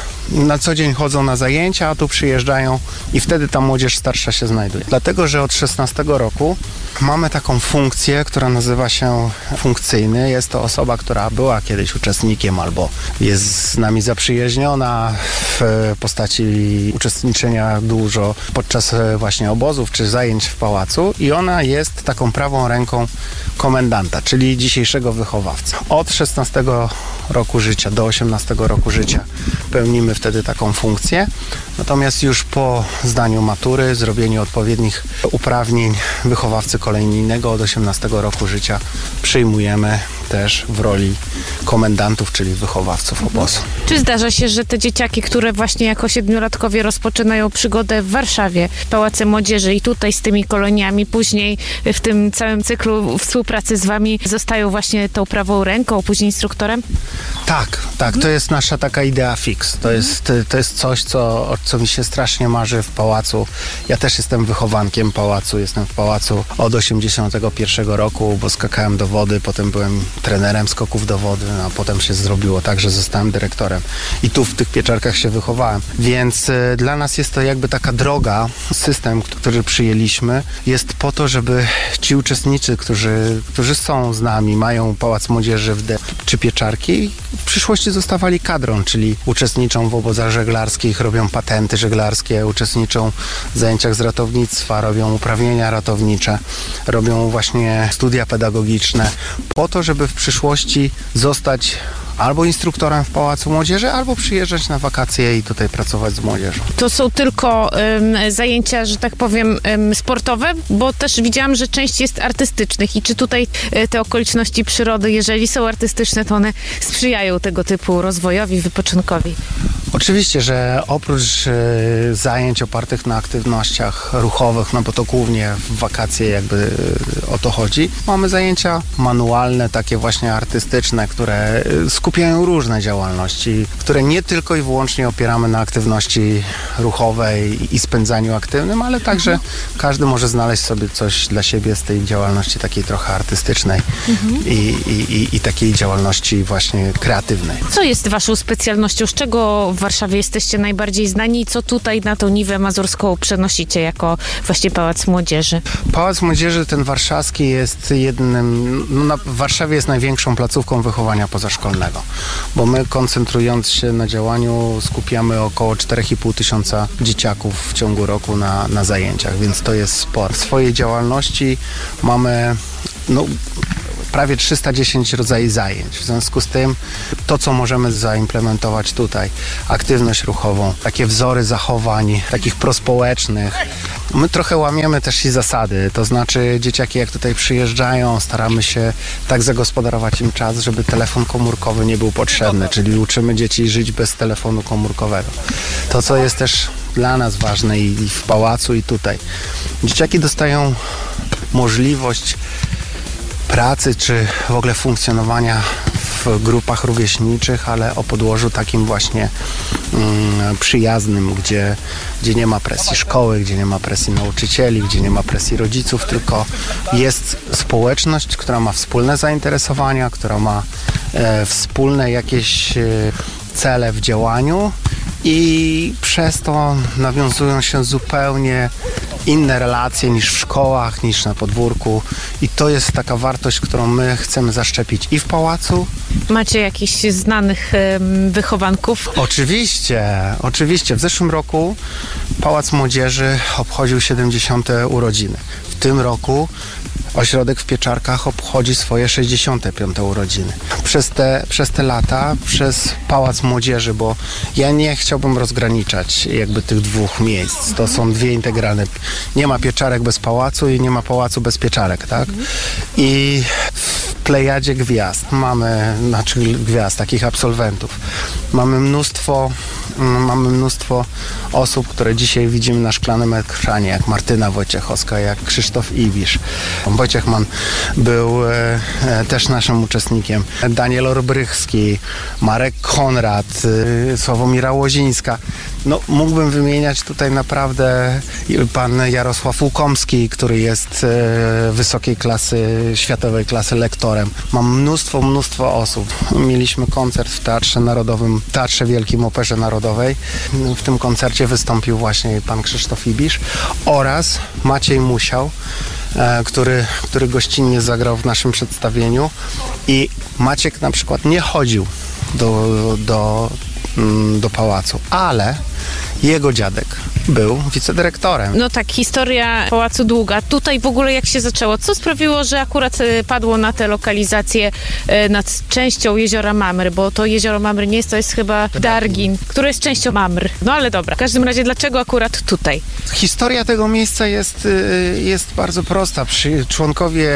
na co dzień chodzą na zajęcia, a tu przyjeżdżają i wtedy ta młodzież starsza się znajduje. Dlatego, że od szesnastego roku mamy taką funkcję, która nazywa się funkcyjny. Jest to osoba, która była kiedyś uczestnikiem albo jest z nami zaprzyjaźniona w postaci uczestniczenia dużo podczas właśnie obozów czy zajęć w pałacu i ona jest taką prawą ręką komendanta, czyli dzisiejszego wychowawcy. Od szesnastego roku życia do osiemnastego roku życia pełnimy wtedy taką funkcję. Natomiast już po zdaniu matury, zrobieniu odpowiednich uprawnień wychowawcy kolejnego od osiemnastego roku życia przyjmujemy też w roli komendantów, czyli wychowawców obozu. Czy zdarza się, że te dzieciaki, które właśnie jako siedmiolatkowie rozpoczynają przygodę w Warszawie, w Pałacu Młodzieży i tutaj z tymi koloniami, później w tym całym cyklu współpracy z wami zostają właśnie tą prawą ręką, później instruktorem? Tak, tak, to jest nasza taka idea fix. To jest, to jest coś, co, co mi się strasznie marzy w pałacu. Ja też jestem wychowankiem pałacu, jestem w pałacu od osiemdziesiątego pierwszego roku, bo skakałem do wody, potem byłem trenerem skoków do wody, a potem się zrobiło tak, że zostałem dyrektorem. I tu w tych Pieczarkach się wychowałem. Więc y, dla nas jest to jakby taka droga, system, który przyjęliśmy, jest po to, żeby ci uczestnicy, którzy, którzy są z nami, mają Pałac Młodzieży w D czy Pieczarki, w przyszłości zostawali kadrą, czyli uczestniczą w obozach żeglarskich, robią patenty żeglarskie, uczestniczą w zajęciach z ratownictwa, robią uprawnienia ratownicze, robią właśnie studia pedagogiczne, po to, żeby w przyszłości zostać albo instruktorem w Pałacu Młodzieży, albo przyjeżdżać na wakacje i tutaj pracować z młodzieżą. To są tylko um, zajęcia, że tak powiem, um, sportowe, bo też widziałam, że część jest artystycznych i czy tutaj e, te okoliczności przyrody, jeżeli są artystyczne, to one sprzyjają tego typu rozwojowi, wypoczynkowi? Oczywiście, że oprócz y, zajęć opartych na aktywnościach ruchowych, no bo to głównie w wakacje jakby y, o to chodzi, mamy zajęcia manualne, takie właśnie artystyczne, które y, skupiają różne działalności, które nie tylko i wyłącznie opieramy na aktywności ruchowej i spędzaniu aktywnym, ale także każdy może znaleźć sobie coś dla siebie z tej działalności takiej trochę artystycznej mhm. i, i, i takiej działalności właśnie kreatywnej. Co jest waszą specjalnością? Z czego w Warszawie jesteście najbardziej znani i co tutaj na tą niwę mazurską przenosicie jako właśnie Pałac Młodzieży? Pałac Młodzieży, ten warszawski, jest jednym, no na, w Warszawie jest największą placówką wychowania pozaszkolnego, bo my, koncentrując się na działaniu, skupiamy około cztery i pół tysiąca dzieciaków w ciągu roku na, na zajęciach, więc to jest sport. W swojej działalności mamy no, prawie trzysta dziesięć rodzajów zajęć. W związku z tym to, co możemy zaimplementować tutaj, aktywność ruchową, takie wzory zachowań, takich prospołecznych. My trochę łamiemy też i zasady, to znaczy dzieciaki jak tutaj przyjeżdżają, staramy się tak zagospodarować im czas, żeby telefon komórkowy nie był potrzebny, czyli uczymy dzieci żyć bez telefonu komórkowego. To, co jest też dla nas ważne i w pałacu, i tutaj. Dzieciaki dostają możliwość pracy, czy w ogóle funkcjonowania w grupach rówieśniczych, ale o podłożu takim właśnie mm, przyjaznym, gdzie, gdzie nie ma presji szkoły, gdzie nie ma presji nauczycieli, gdzie nie ma presji rodziców, tylko jest społeczność, która ma wspólne zainteresowania, która ma e, wspólne jakieś e, cele w działaniu i przez to nawiązują się zupełnie inne relacje niż w szkołach, niż na podwórku i to jest taka wartość, którą my chcemy zaszczepić i w pałacu. Macie jakichś znanych um, wychowanków? Oczywiście, oczywiście. W zeszłym roku Pałac Młodzieży obchodził siedemdziesiąte urodziny. W tym roku Ośrodek w Pieczarkach obchodzi swoje sześćdziesiąte piąte urodziny. Przez te, przez te lata, przez Pałac Młodzieży, bo ja nie chciałbym rozgraniczać jakby tych dwóch miejsc. To są dwie integralne. Nie ma Pieczarek bez pałacu i nie ma pałacu bez Pieczarek, tak? I w plejadzie gwiazd mamy, znaczy gwiazd, takich absolwentów. Mamy mnóstwo, mamy mnóstwo osób, które dzisiaj widzimy na szklanym ekranie, jak Martyna Wojciechowska, jak Krzysztof Iwisz. Wojciechman był e, też naszym uczestnikiem. Daniel Orbrychski, Marek Konrad, e, Sławomira Łozińska. No, mógłbym wymieniać tutaj naprawdę pan Jarosław Łukomski, który jest e, wysokiej klasy, światowej klasy lektorem. Mam mnóstwo, mnóstwo osób. Mieliśmy koncert w Teatrze Narodowym, Teatrze Wielkim Operze Narodowej. W tym koncercie wystąpił właśnie pan Krzysztof Ibisz oraz Maciej Musiał, Który, który gościnnie zagrał w naszym przedstawieniu i Maciek na przykład nie chodził do, do, do pałacu, ale jego dziadek był wicedyrektorem. No tak, historia pałacu długa. Tutaj w ogóle jak się zaczęło? Co sprawiło, że akurat padło na tę lokalizację nad częścią jeziora Mamry, bo to jezioro Mamry nie jest, to jest chyba Dargin, które jest częścią Mamr. No ale dobra, w każdym razie dlaczego akurat tutaj? Historia tego miejsca jest, jest bardzo prosta. Przy, członkowie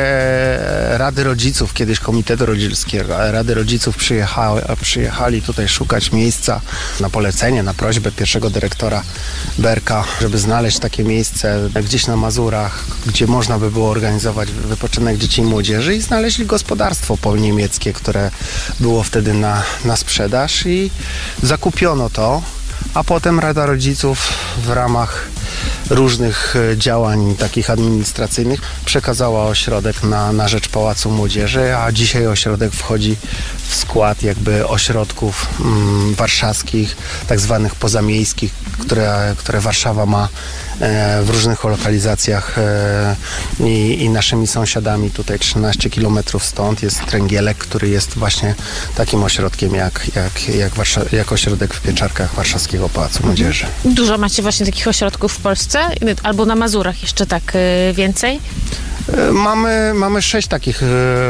Rady Rodziców, kiedyś Komitetu Rodzicielskiego, Rady Rodziców przyjechali, przyjechali tutaj szukać miejsca na polecenie, na prośbę pierwszego dyrektora Berka, żeby znaleźć takie miejsce gdzieś na Mazurach, gdzie można by było organizować wypoczynek dzieci i młodzieży i znaleźli gospodarstwo polniemieckie, które było wtedy na, na sprzedaż i zakupiono to, a potem Rada Rodziców w ramach różnych działań takich administracyjnych przekazała ośrodek na, na rzecz Pałacu Młodzieży, a dzisiaj ośrodek wchodzi w skład jakby ośrodków mm, warszawskich, tak zwanych pozamiejskich, które, które Warszawa ma e, w różnych lokalizacjach e, i, i naszymi sąsiadami tutaj trzynaście kilometrów stąd jest Tręgielek, który jest właśnie takim ośrodkiem jak, jak, jak, Warsza- jak ośrodek w Pieczarkach Warszawskiego Pałacu Młodzieży. Dużo macie właśnie takich ośrodków w Polsce? Albo na Mazurach jeszcze tak y, więcej? Mamy, mamy sześć takich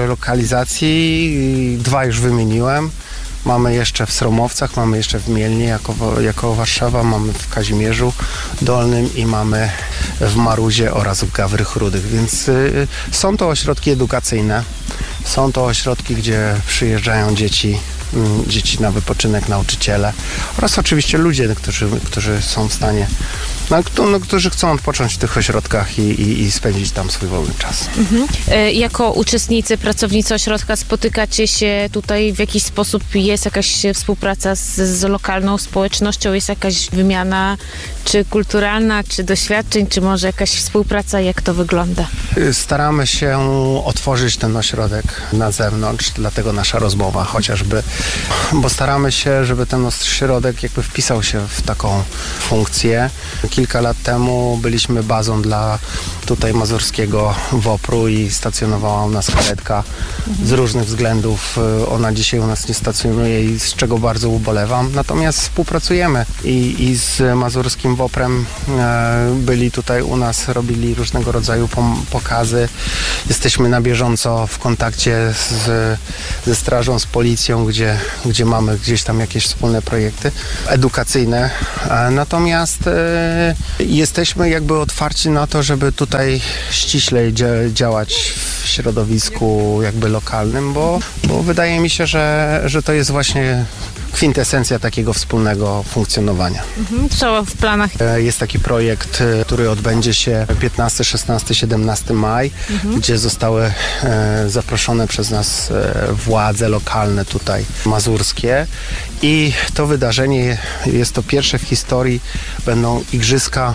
lokalizacji, dwa już wymieniłem. Mamy jeszcze w Sromowcach, mamy jeszcze w Mielnie jako, jako Warszawa, mamy w Kazimierzu Dolnym i mamy w Maruzie oraz w Gawrych Rudych, więc y, są to ośrodki edukacyjne, są to ośrodki, gdzie przyjeżdżają dzieci, y, dzieci na wypoczynek, nauczyciele oraz oczywiście ludzie, którzy, którzy są w stanie No, no, którzy chcą odpocząć w tych ośrodkach i, i, i spędzić tam swój wolny czas. Mhm. E, jako uczestnicy, pracownicy ośrodka spotykacie się tutaj w jakiś sposób, jest jakaś współpraca z, z lokalną społecznością, jest jakaś wymiana czy kulturalna, czy doświadczeń, czy może jakaś współpraca, jak to wygląda? Staramy się otworzyć ten ośrodek na zewnątrz, dlatego nasza rozmowa chociażby, bo staramy się, żeby ten ośrodek jakby wpisał się w taką funkcję. Kilka lat temu byliśmy bazą dla tutaj mazurskiego WOPR-u i stacjonowała u nas karetka. Z różnych względów ona dzisiaj u nas nie stacjonuje i z czego bardzo ubolewam. Natomiast współpracujemy i, i z mazurskim WOPR-em e, byli tutaj u nas, robili różnego rodzaju pom- pokazy. Jesteśmy na bieżąco w kontakcie z, ze strażą, z policją, gdzie, gdzie mamy gdzieś tam jakieś wspólne projekty edukacyjne. E, natomiast e, jesteśmy jakby otwarci na to, żeby tutaj ściślej dzia- działać w środowisku jakby lokalnym, bo, bo wydaje mi się, że, że to jest właśnie kwintesencja takiego wspólnego funkcjonowania. Mhm. Co w planach? Jest taki projekt, który odbędzie się piętnastego, szesnastego, siedemnastego maja, mhm. gdzie zostały e, zaproszone przez nas e, władze lokalne tutaj mazurskie i to wydarzenie jest to pierwsze w historii, będą igrzyska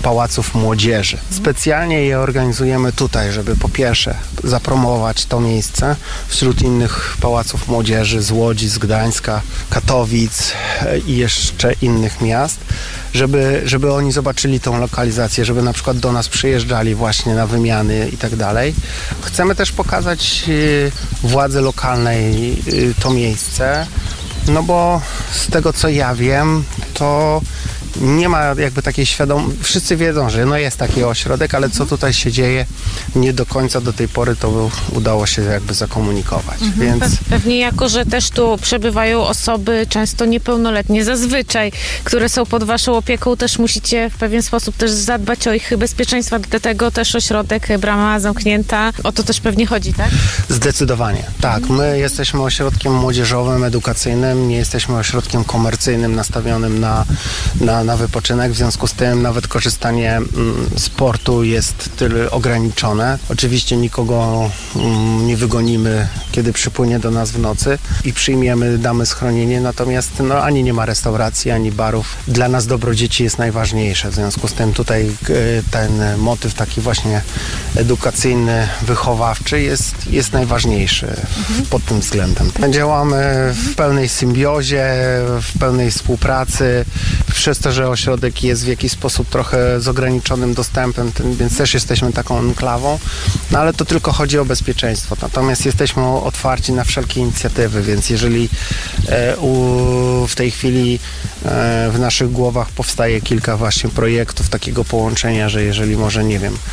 pałaców młodzieży. Specjalnie je organizujemy tutaj, żeby po pierwsze zapromować to miejsce wśród innych pałaców młodzieży z Łodzi, z Gdańska, Katowic i jeszcze innych miast, żeby, żeby oni zobaczyli tą lokalizację, żeby na przykład do nas przyjeżdżali właśnie na wymiany i tak dalej. Chcemy też pokazać władzy lokalnej to miejsce, no bo z tego co ja wiem, to nie ma jakby takiej świadomości, wszyscy wiedzą, że no jest taki ośrodek, ale co tutaj się dzieje, nie do końca do tej pory to udało się jakby zakomunikować. Mhm. Więc... Pewnie jako, że też tu przebywają osoby często niepełnoletnie zazwyczaj, które są pod waszą opieką, też musicie w pewien sposób też zadbać o ich bezpieczeństwo, dlatego też ośrodek Brama Zamknięta, o to też pewnie chodzi, tak? Zdecydowanie, tak. My jesteśmy ośrodkiem młodzieżowym, edukacyjnym, nie jesteśmy ośrodkiem komercyjnym nastawionym na, na na wypoczynek, w związku z tym nawet korzystanie mm, z portu jest tyle ograniczone. Oczywiście nikogo mm, nie wygonimy, kiedy przypłynie do nas w nocy i przyjmiemy, damy schronienie, natomiast no, ani nie ma restauracji, ani barów. Dla nas dobro dzieci jest najważniejsze, w związku z tym tutaj y, ten motyw taki właśnie edukacyjny, wychowawczy jest, jest najważniejszy mhm. pod tym względem. Działamy w pełnej symbiozie, w pełnej współpracy, przez to, że ośrodek jest w jakiś sposób trochę z ograniczonym dostępem, więc też jesteśmy taką enklawą, no ale to tylko chodzi o bezpieczeństwo. Natomiast jesteśmy otwarci na wszelkie inicjatywy, więc jeżeli e, u, w tej chwili e, w naszych głowach powstaje kilka właśnie projektów takiego połączenia, że jeżeli może, nie wiem,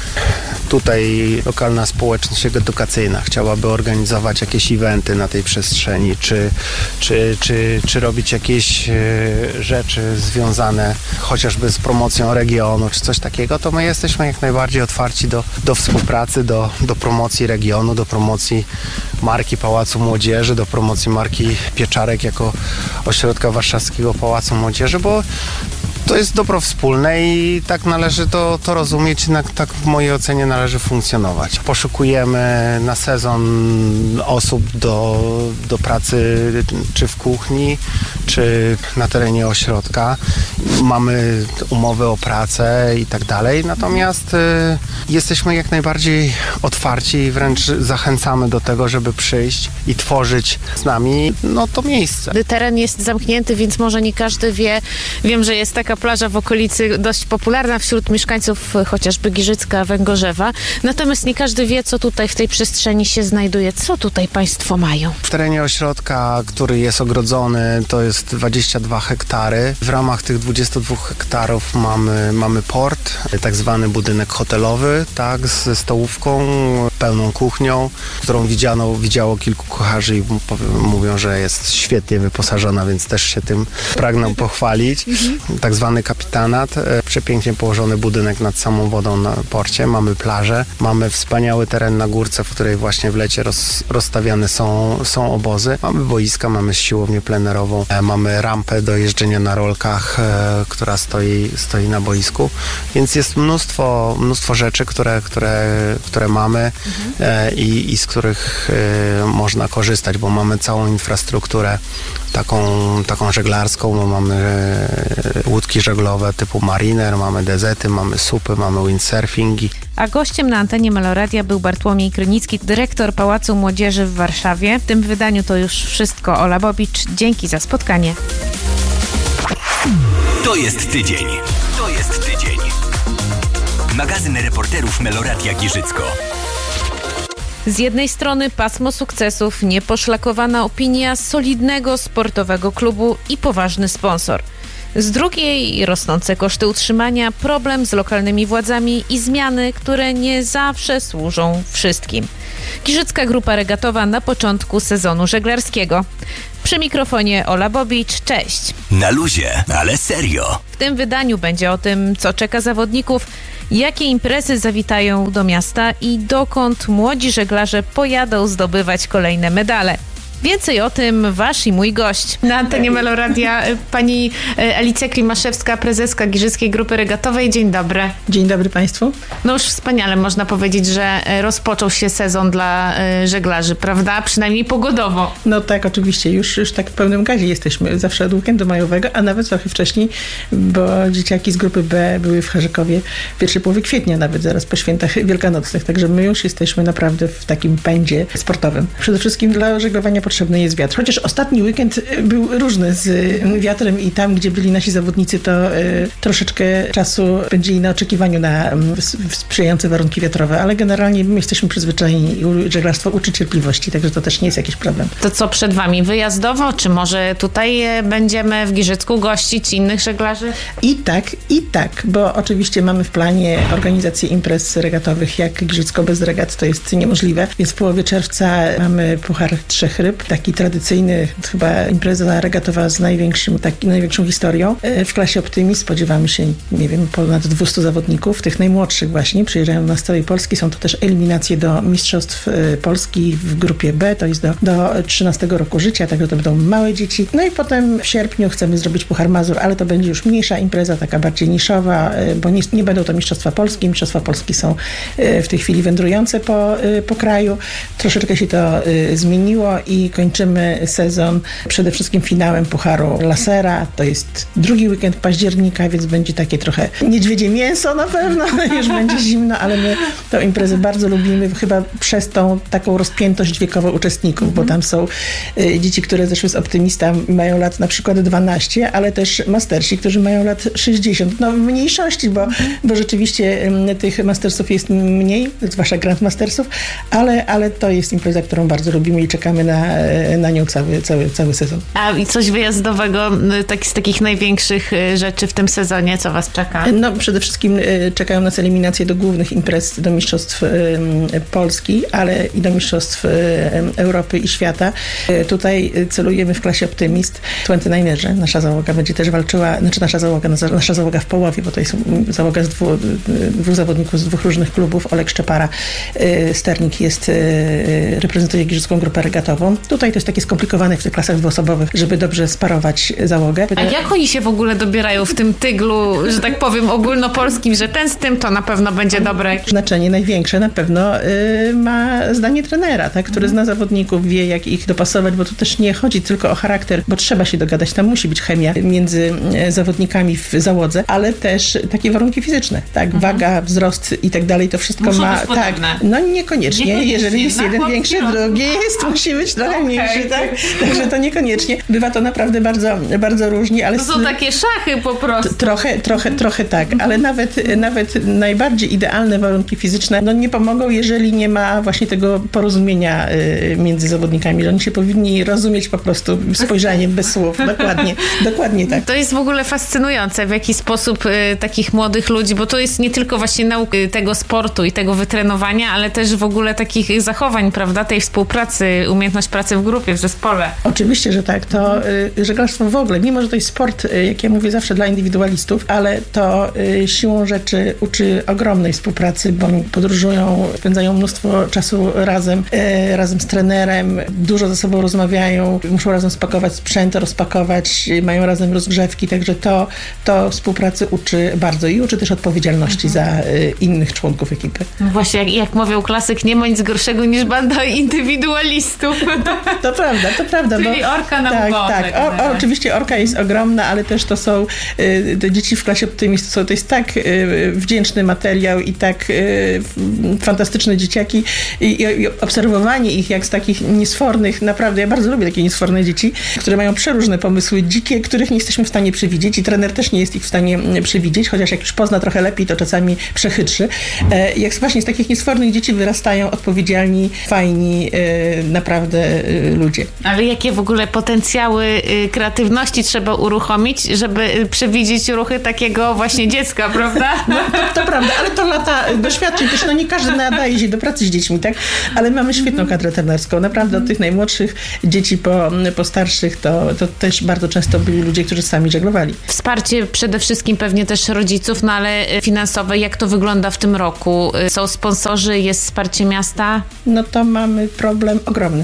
tutaj lokalna społeczność edukacyjna chciałaby organizować jakieś eventy na tej przestrzeni, czy, czy, czy, czy robić jakieś e, rzeczy związane chociażby z promocją regionu, czy coś takiego, to my jesteśmy jak najbardziej otwarci do, do współpracy, do, do promocji regionu, do promocji marki Pałacu Młodzieży, do promocji marki Pieczarek jako ośrodka Warszawskiego Pałacu Młodzieży, bo to jest dobro wspólne i tak należy to, to rozumieć, tak w mojej ocenie należy funkcjonować. Poszukujemy na sezon osób do, do pracy czy w kuchni, czy na terenie ośrodka. Mamy umowy o pracę i tak dalej, natomiast y, jesteśmy jak najbardziej otwarci i wręcz zachęcamy do tego, żeby przyjść i tworzyć z nami no, to miejsce. Teren jest zamknięty, więc może nie każdy wie. Wiem, że jest taka plaża w okolicy dość popularna wśród mieszkańców chociażby Giżycka, Węgorzewa. Natomiast nie każdy wie, co tutaj w tej przestrzeni się znajduje. Co tutaj państwo mają? W terenie ośrodka, który jest ogrodzony, to jest dwadzieścia dwa hektary. W ramach tych dwudziestu dwóch hektarów mamy, mamy port, tak zwany budynek hotelowy, tak, ze stołówką, pełną kuchnią, którą widziano, widziało kilku kucharzy i mówią, że jest świetnie wyposażona, więc też się tym pragnę pochwalić. Tak zwany kapitanat, przepięknie położony budynek nad samą wodą na porcie, mamy plażę, mamy wspaniały teren na górce, w której właśnie w lecie roz, rozstawiane są, są obozy. Mamy boiska, mamy siłownię plenerową, mamy rampę do jeżdżenia na rolkach, e, która stoi, stoi na boisku, więc jest mnóstwo, mnóstwo rzeczy, które, które, które mamy mhm. e, i, i z których e, można korzystać, bo mamy całą infrastrukturę taką, taką żeglarską, bo mamy e, łódki żeglowe typu Mariner, mamy dezety, mamy supy, mamy windsurfingi. A gościem na antenie Meloradia był Bartłomiej Krynicki, dyrektor Pałacu Młodzieży w Warszawie. W tym wydaniu to już wszystko. Ola Bobicz, dzięki za spotkanie. To jest tydzień. To jest tydzień. Magazyn reporterów Meloradia Giżycko. Z jednej strony pasmo sukcesów, nieposzlakowana opinia solidnego sportowego klubu i poważny sponsor. Z drugiej rosnące koszty utrzymania, problem z lokalnymi władzami i zmiany, które nie zawsze służą wszystkim. Giżycka Grupa Regatowa na początku sezonu żeglarskiego. Przy mikrofonie Ola Bobicz, cześć. Na luzie, ale serio. W tym wydaniu będzie o tym, co czeka zawodników, jakie imprezy zawitają do miasta i dokąd młodzi żeglarze pojadą zdobywać kolejne medale. Więcej o tym wasz i mój gość. Na antenie Meloradia pani Alicja Klimaszewska, prezeska Giżyckiej Grupy Regatowej. Dzień dobry. Dzień dobry Państwu. No już wspaniale można powiedzieć, że rozpoczął się sezon dla żeglarzy, prawda? Przynajmniej pogodowo. No tak, oczywiście. Już, już tak w pełnym gazie jesteśmy. Zawsze od weekendu majowego, a nawet trochę wcześniej, bo dzieciaki z grupy B były w Harzykowie w pierwszej połowie kwietnia, nawet zaraz po świętach wielkanocnych. Także my już jesteśmy naprawdę w takim pędzie sportowym. Przede wszystkim dla żeglowania potrzebny jest wiatr. Chociaż ostatni weekend był różny z wiatrem i tam, gdzie byli nasi zawodnicy, to y, troszeczkę czasu spędzili na oczekiwaniu na y, sprzyjające warunki wiatrowe, ale generalnie my jesteśmy przyzwyczajeni i żeglarstwo uczy cierpliwości, także to też nie jest jakiś problem. To co przed wami? Wyjazdowo? Czy może tutaj będziemy w Giżycku gościć innych żeglarzy? I tak, i tak, bo oczywiście mamy w planie organizację imprez regatowych, jak Giżycko bez regat to jest niemożliwe, więc w połowie czerwca mamy Puchar Trzech Ryb, taki tradycyjny, chyba impreza regatowa z największym, taki, największą historią. W klasie Optimist spodziewamy się, nie wiem, ponad dwieście zawodników, tych najmłodszych właśnie, przyjeżdżają na z całej Polski, są to też eliminacje do Mistrzostw Polski w grupie B, to jest do, do trzynastego roku życia, także to będą małe dzieci. No i potem w sierpniu chcemy zrobić Puchar Mazur, ale to będzie już mniejsza impreza, taka bardziej niszowa, bo nie, nie będą to Mistrzostwa Polski. Mistrzostwa Polski są w tej chwili wędrujące po, po kraju. Troszeczkę się to zmieniło i kończymy sezon przede wszystkim finałem Pucharu Lasera. To jest drugi weekend października, więc będzie takie trochę niedźwiedzie mięso na pewno, już będzie zimno, ale my tę imprezę bardzo lubimy, chyba przez tą taką rozpiętość wiekową uczestników, bo tam są y, dzieci, które zeszły z Optymista, mają lat na przykład dwanaście, ale też mastersi, którzy mają lat sześćdziesiąt. No w mniejszości, bo, bo rzeczywiście y, tych mastersów jest mniej, zwłaszcza grandmastersów, ale, ale to jest impreza, którą bardzo lubimy i czekamy na, na nią cały, cały, cały sezon. A i coś wyjazdowego, tak, z takich największych rzeczy w tym sezonie, co was czeka? No przede wszystkim czekają nas eliminacje do głównych imprez, do Mistrzostw Polski, ale i do Mistrzostw Europy i świata. Tutaj celujemy w klasie Optymist. dwudziestodziewięciorzy. Nasza załoga będzie też walczyła, znaczy nasza załoga, nasza załoga w połowie, bo to jest załoga z dwóch, dwóch zawodników z dwóch różnych klubów. Olek Szczepara, sternik, jest, reprezentuje Giżycką Grupę Regatową. Tutaj to jest takie skomplikowane w tych klasach dwuosobowych, żeby dobrze sparować załogę. A jak oni się w ogóle dobierają w tym tyglu, że tak powiem, ogólnopolskim, że ten z tym to na pewno będzie dobre? Znaczenie największe na pewno y, ma zdanie trenera, tak, który zna zawodników, wie jak ich dopasować, bo tu też nie chodzi tylko o charakter, bo trzeba się dogadać, tam musi być chemia między zawodnikami w załodze, ale też takie warunki fizyczne, tak, mhm. waga, wzrost i tak dalej, to wszystko Muszą ma, być tak, no niekoniecznie, niekoniecznie. Jeżeli jest jeden większy, drugi jest, musi być trochę okay. mniejszy, tak, także to niekoniecznie. Bywa to naprawdę bardzo, bardzo różnie, ale... To są takie szachy po prostu. Trochę, trochę, trochę tak, ale nawet, nawet najbardziej idealne warunki fizyczne no nie pomogą, jeżeli nie ma właśnie tego porozumienia y, między zawodnikami, że oni się powinni rozumieć po prostu spojrzeniem bez słów. Dokładnie, dokładnie tak. To jest w ogóle fascynujące, w jaki sposób y, takich młodych ludzi, bo to jest nie tylko właśnie nauka tego sportu i tego wytrenowania, ale też w ogóle takich zachowań, prawda, tej współpracy, umiejętność pracy w grupie, w zespole. Oczywiście, że tak. To y, żeglarstwo w ogóle, mimo że to jest sport, y, jak ja mówię zawsze dla indywidualistów, ale to y, siłą rzeczy uczy ogromnej współpracy, bo podróżują, spędzają mnóstwo czasu razem, y, razem z trenerem, dużo ze sobą rozmawiają, muszą razem spakować sprzęt, rozpakować, y, mają razem rozgrzewki, także to, to współpracy uczy bardzo i uczy też odpowiedzialności mhm. za y, innych członków ekipy. No właśnie, jak, jak mówił klasyk, nie ma nic gorszego niż banda indywidualistów. To prawda, to prawda. Czyli bo, orka na tak, ugodę. Tak, o, o, oczywiście orka jest ogromna, ale też to są y, te dzieci w klasie Optymist, to, to jest tak y, wdzięczny materiał i tak y, fantastyczne dzieciaki I, i, i obserwowanie ich jak z takich niesfornych, naprawdę, ja bardzo lubię takie niesforne dzieci, które mają przeróżne pomysły, dzikie, których nie jesteśmy w stanie przewidzieć i trener też nie jest ich w stanie przewidzieć, chociaż jak już pozna trochę lepiej, to czasami przechytrzy. E, jak właśnie z takich niesfornych dzieci wyrastają odpowiedzialni, fajni, e, naprawdę e, ludzie. Ale jakie w ogóle potencjały y, kreatywności trzeba uruchomić, żeby y, przewidzieć ruchy takiego właśnie dziecka, prawda? No, to, to prawda, ale to lata doświadczeń też, no nie każdy nadaje się do pracy z dziećmi, tak? Ale mamy świetną kadrę trenerską, naprawdę od tych najmłodszych dzieci po, po starszych, to, to też bardzo często byli ludzie, którzy sami żeglowali. Wsparcie przede wszystkim pewnie też rodziców, no ale finansowe, jak to wygląda w tym roku? Są sponsorzy, jest wsparcie miasta? No to mamy problem ogromny w tym roku,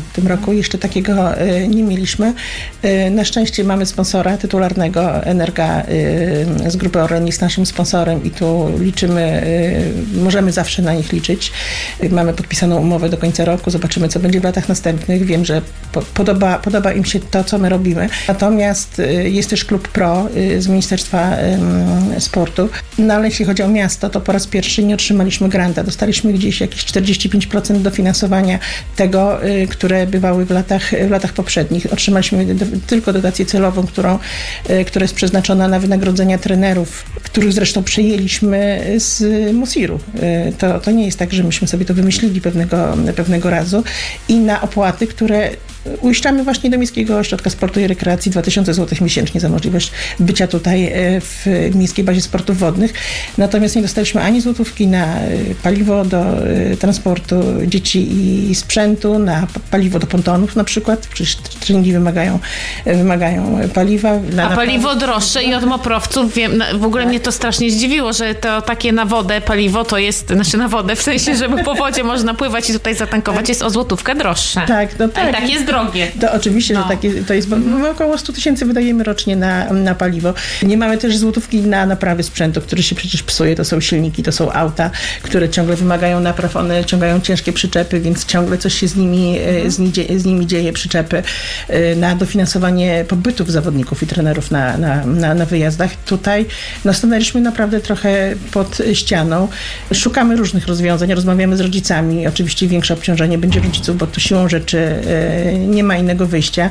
roku jeszcze takiego nie mieliśmy. Na szczęście mamy sponsora tytularnego, Energa z grupy Orlen jest naszym sponsorem i tu liczymy, możemy zawsze na nich liczyć. Mamy podpisaną umowę do końca roku, zobaczymy, co będzie w latach następnych. Wiem, że podoba, podoba im się to, co my robimy. Natomiast jest też Klub Pro z Ministerstwa Sportu. No ale jeśli chodzi o miasto, to po raz pierwszy nie otrzymaliśmy granta. Dostaliśmy gdzieś jakieś czterdzieści pięć procent dofinansowania tego, które bywały w latach, w latach poprzednich. Otrzymaliśmy tylko dotację celową, którą, która jest przeznaczona na wynagrodzenia trenerów, których zresztą przejęliśmy z Musiru. To, to nie jest tak, że myśmy sobie to wymyślili pewnego, pewnego razu. I na opłaty, które uiszczamy właśnie do Miejskiego Ośrodka Sportu i Rekreacji dwa tysiące złotych miesięcznie za możliwość bycia tutaj w Miejskiej Bazie Sportów Wodnych. Natomiast nie dostaliśmy ani złotówki na paliwo do transportu dzieci i sprzętu, na paliwo do pontonów na przykład. Przecież treningi wymagają, wymagają paliwa. Na, A paliwo droższe i od moprowców, wiem, w ogóle mnie to strasznie zdziwiło, że to takie na wodę paliwo to jest, znaczy na wodę, w sensie, żeby po wodzie można pływać i tutaj zatankować, jest o złotówkę droższe. Tak, no tak. Ale tak jest drogie. To oczywiście, no. że takie, to jest, bo my około sto tysięcy wydajemy rocznie na, na paliwo. Nie mamy też złotówki na naprawy sprzętu, który się przecież psuje. To są silniki, to są auta, które ciągle wymagają napraw. One ciągają ciężkie przyczepy, więc ciągle coś się z nimi, z, ni, z nimi dzieje, przyczepy. Na dofinansowanie pobytów zawodników i trenerów na, na, na, na wyjazdach. Tutaj no, stanęliśmy naprawdę trochę pod ścianą. Szukamy różnych rozwiązań, rozmawiamy z rodzicami. Oczywiście większe obciążenie będzie rodziców, bo to siłą rzeczy nie ma innego wyjścia.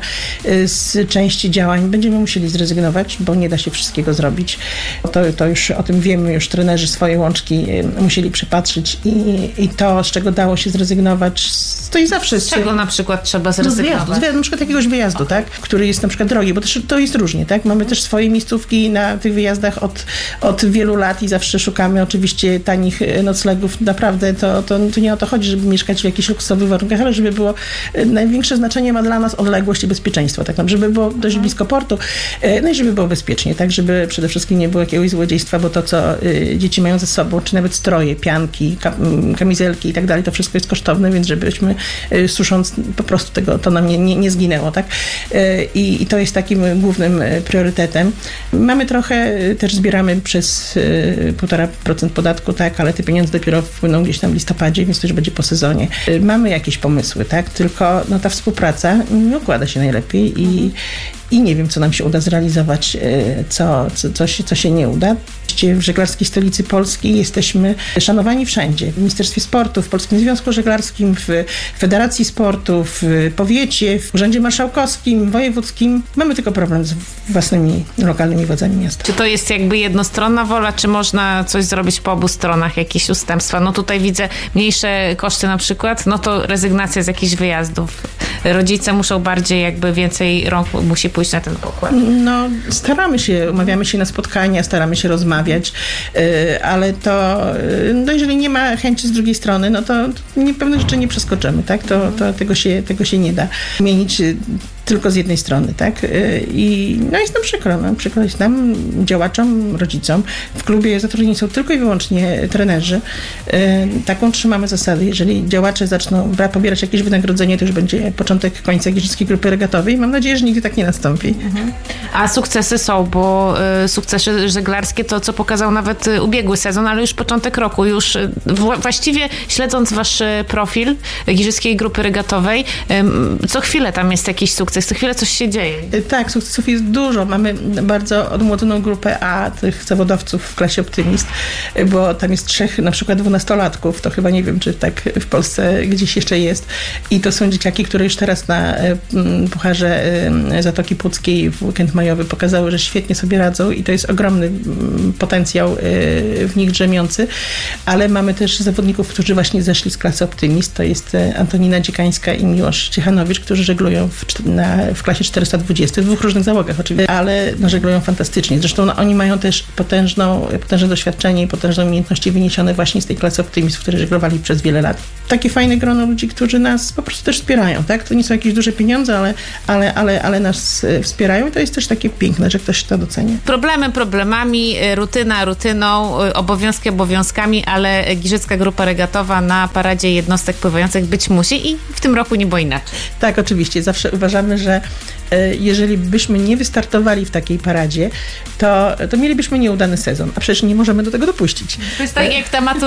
Z części działań będziemy musieli zrezygnować, bo nie da się wszystkiego zrobić. To, to już o tym wiemy, już trenerzy swoje łączki musieli przepatrzyć i, i to, z czego dało się zrezygnować, to i zawsze... Z czego na przykład trzeba zrezygnować? No, z wyjazdu, na przykład jakiegoś wyjazdu, tak? Który jest na przykład drogi, bo też, to jest różnie, tak? Mamy też swoje miejscówki na tych wyjazdach od, od wielu lat i zawsze szukamy oczywiście tanich noclegów. Naprawdę to, to, to nie o to chodzi, żeby mieszkać w jakichś luksusowych warunkach, ale żeby było największe znaczenie ma dla nas odległość i bezpieczeństwo, tak? Żeby było dość blisko portu, no i żeby było bezpiecznie, tak? Żeby przede wszystkim nie było jakiegoś złodziejstwa, bo to, co dzieci mają ze sobą, czy nawet stroje, pianki, kamizelki i tak dalej, to wszystko jest kosztowne, więc żebyśmy susząc po prostu tego, to nam nie, nie, nie zginęło, tak? I, I to jest takim głównym priorytetem. Mamy trochę, też zbieramy przez półtora procent podatku, tak? Ale te pieniądze dopiero wpłyną gdzieś tam w listopadzie, więc to już będzie po sezonie. Mamy jakieś pomysły, tak? Tylko no, ta współpraca nie układa się najlepiej i, i nie wiem, co nam się uda zrealizować, co, co, co, się, co się nie uda. W Żeglarskiej Stolicy Polski jesteśmy szanowani wszędzie. W Ministerstwie Sportu, w Polskim Związku Żeglarskim, w Federacji Sportu, w powiecie, w Urzędzie Marszałkowskim, wojewódzkim. Mamy tylko problem z własnymi lokalnymi władzami miasta. Czy to jest jakby jednostronna wola, czy można coś zrobić po obu stronach, jakieś ustępstwa? No tutaj widzę mniejsze koszty na przykład, no to rezygnacja z jakichś wyjazdów. Rodzice muszą bardziej jakby więcej rąk musi pójść na ten pokład. No staramy się, umawiamy się na spotkania, staramy się rozmawiać, ale to, no jeżeli nie ma chęci z drugiej strony, no to nie, pewne rzeczy nie przeskoczymy, tak? To, to tego się, tego się nie da zmienić tylko z jednej strony, tak? I no jest nam przykro, no, przykro jest nam, działaczom, rodzicom. W klubie zatrudnieni są tylko i wyłącznie trenerzy. Taką trzymamy zasadę. Jeżeli działacze zaczną pobierać jakieś wynagrodzenie, to już będzie początek końca Giżyckiej Grupy Regatowej. Mam nadzieję, że nigdy tak nie nastąpi. Mhm. A sukcesy są, bo y, sukcesy żeglarskie to, co pokazał nawet y, ubiegły sezon, ale już początek roku. Już y, w, właściwie śledząc wasz y, profil Giżyckiej Grupy Regatowej, y, co chwilę tam jest jakiś sukces. Co chwilę coś się dzieje. Tak, sukcesów jest dużo. Mamy bardzo odmłodzoną grupę A, tych zawodowców w klasie Optymist, bo tam jest trzech na przykład dwunastolatków. To chyba nie wiem, czy tak w Polsce gdzieś jeszcze jest. I to są dzieciaki, które już teraz na Pucharze Zatoki Puckiej w weekend majowy pokazały, że świetnie sobie radzą i to jest ogromny potencjał w nich drzemiący. Ale mamy też zawodników, którzy właśnie zeszli z klasy Optymist. To jest Antonina Dziekańska i Miłosz Ciechanowicz, którzy żeglują w, na na, w klasie czterysta dwadzieścia, w dwóch różnych załogach oczywiście, ale no, żeglują fantastycznie. Zresztą no, oni mają też potężną, potężne doświadczenie i potężne umiejętności wyniesione właśnie z tej klasy optymistów, którzy żeglowali przez wiele lat. Takie fajne grono ludzi, którzy nas po prostu też wspierają, tak? To nie są jakieś duże pieniądze, ale, ale, ale, ale nas wspierają i to jest też takie piękne, że ktoś to docenia. Problemy problemami, rutyna rutyną, obowiązki obowiązkami, ale Giżycka Grupa Regatowa na paradzie jednostek pływających być musi i w tym roku nie było inaczej. Tak, oczywiście. Zawsze uważamy, że jeżeli byśmy nie wystartowali w takiej paradzie, to, to mielibyśmy nieudany sezon, a przecież nie możemy do tego dopuścić. To jest tak jak ta maturalna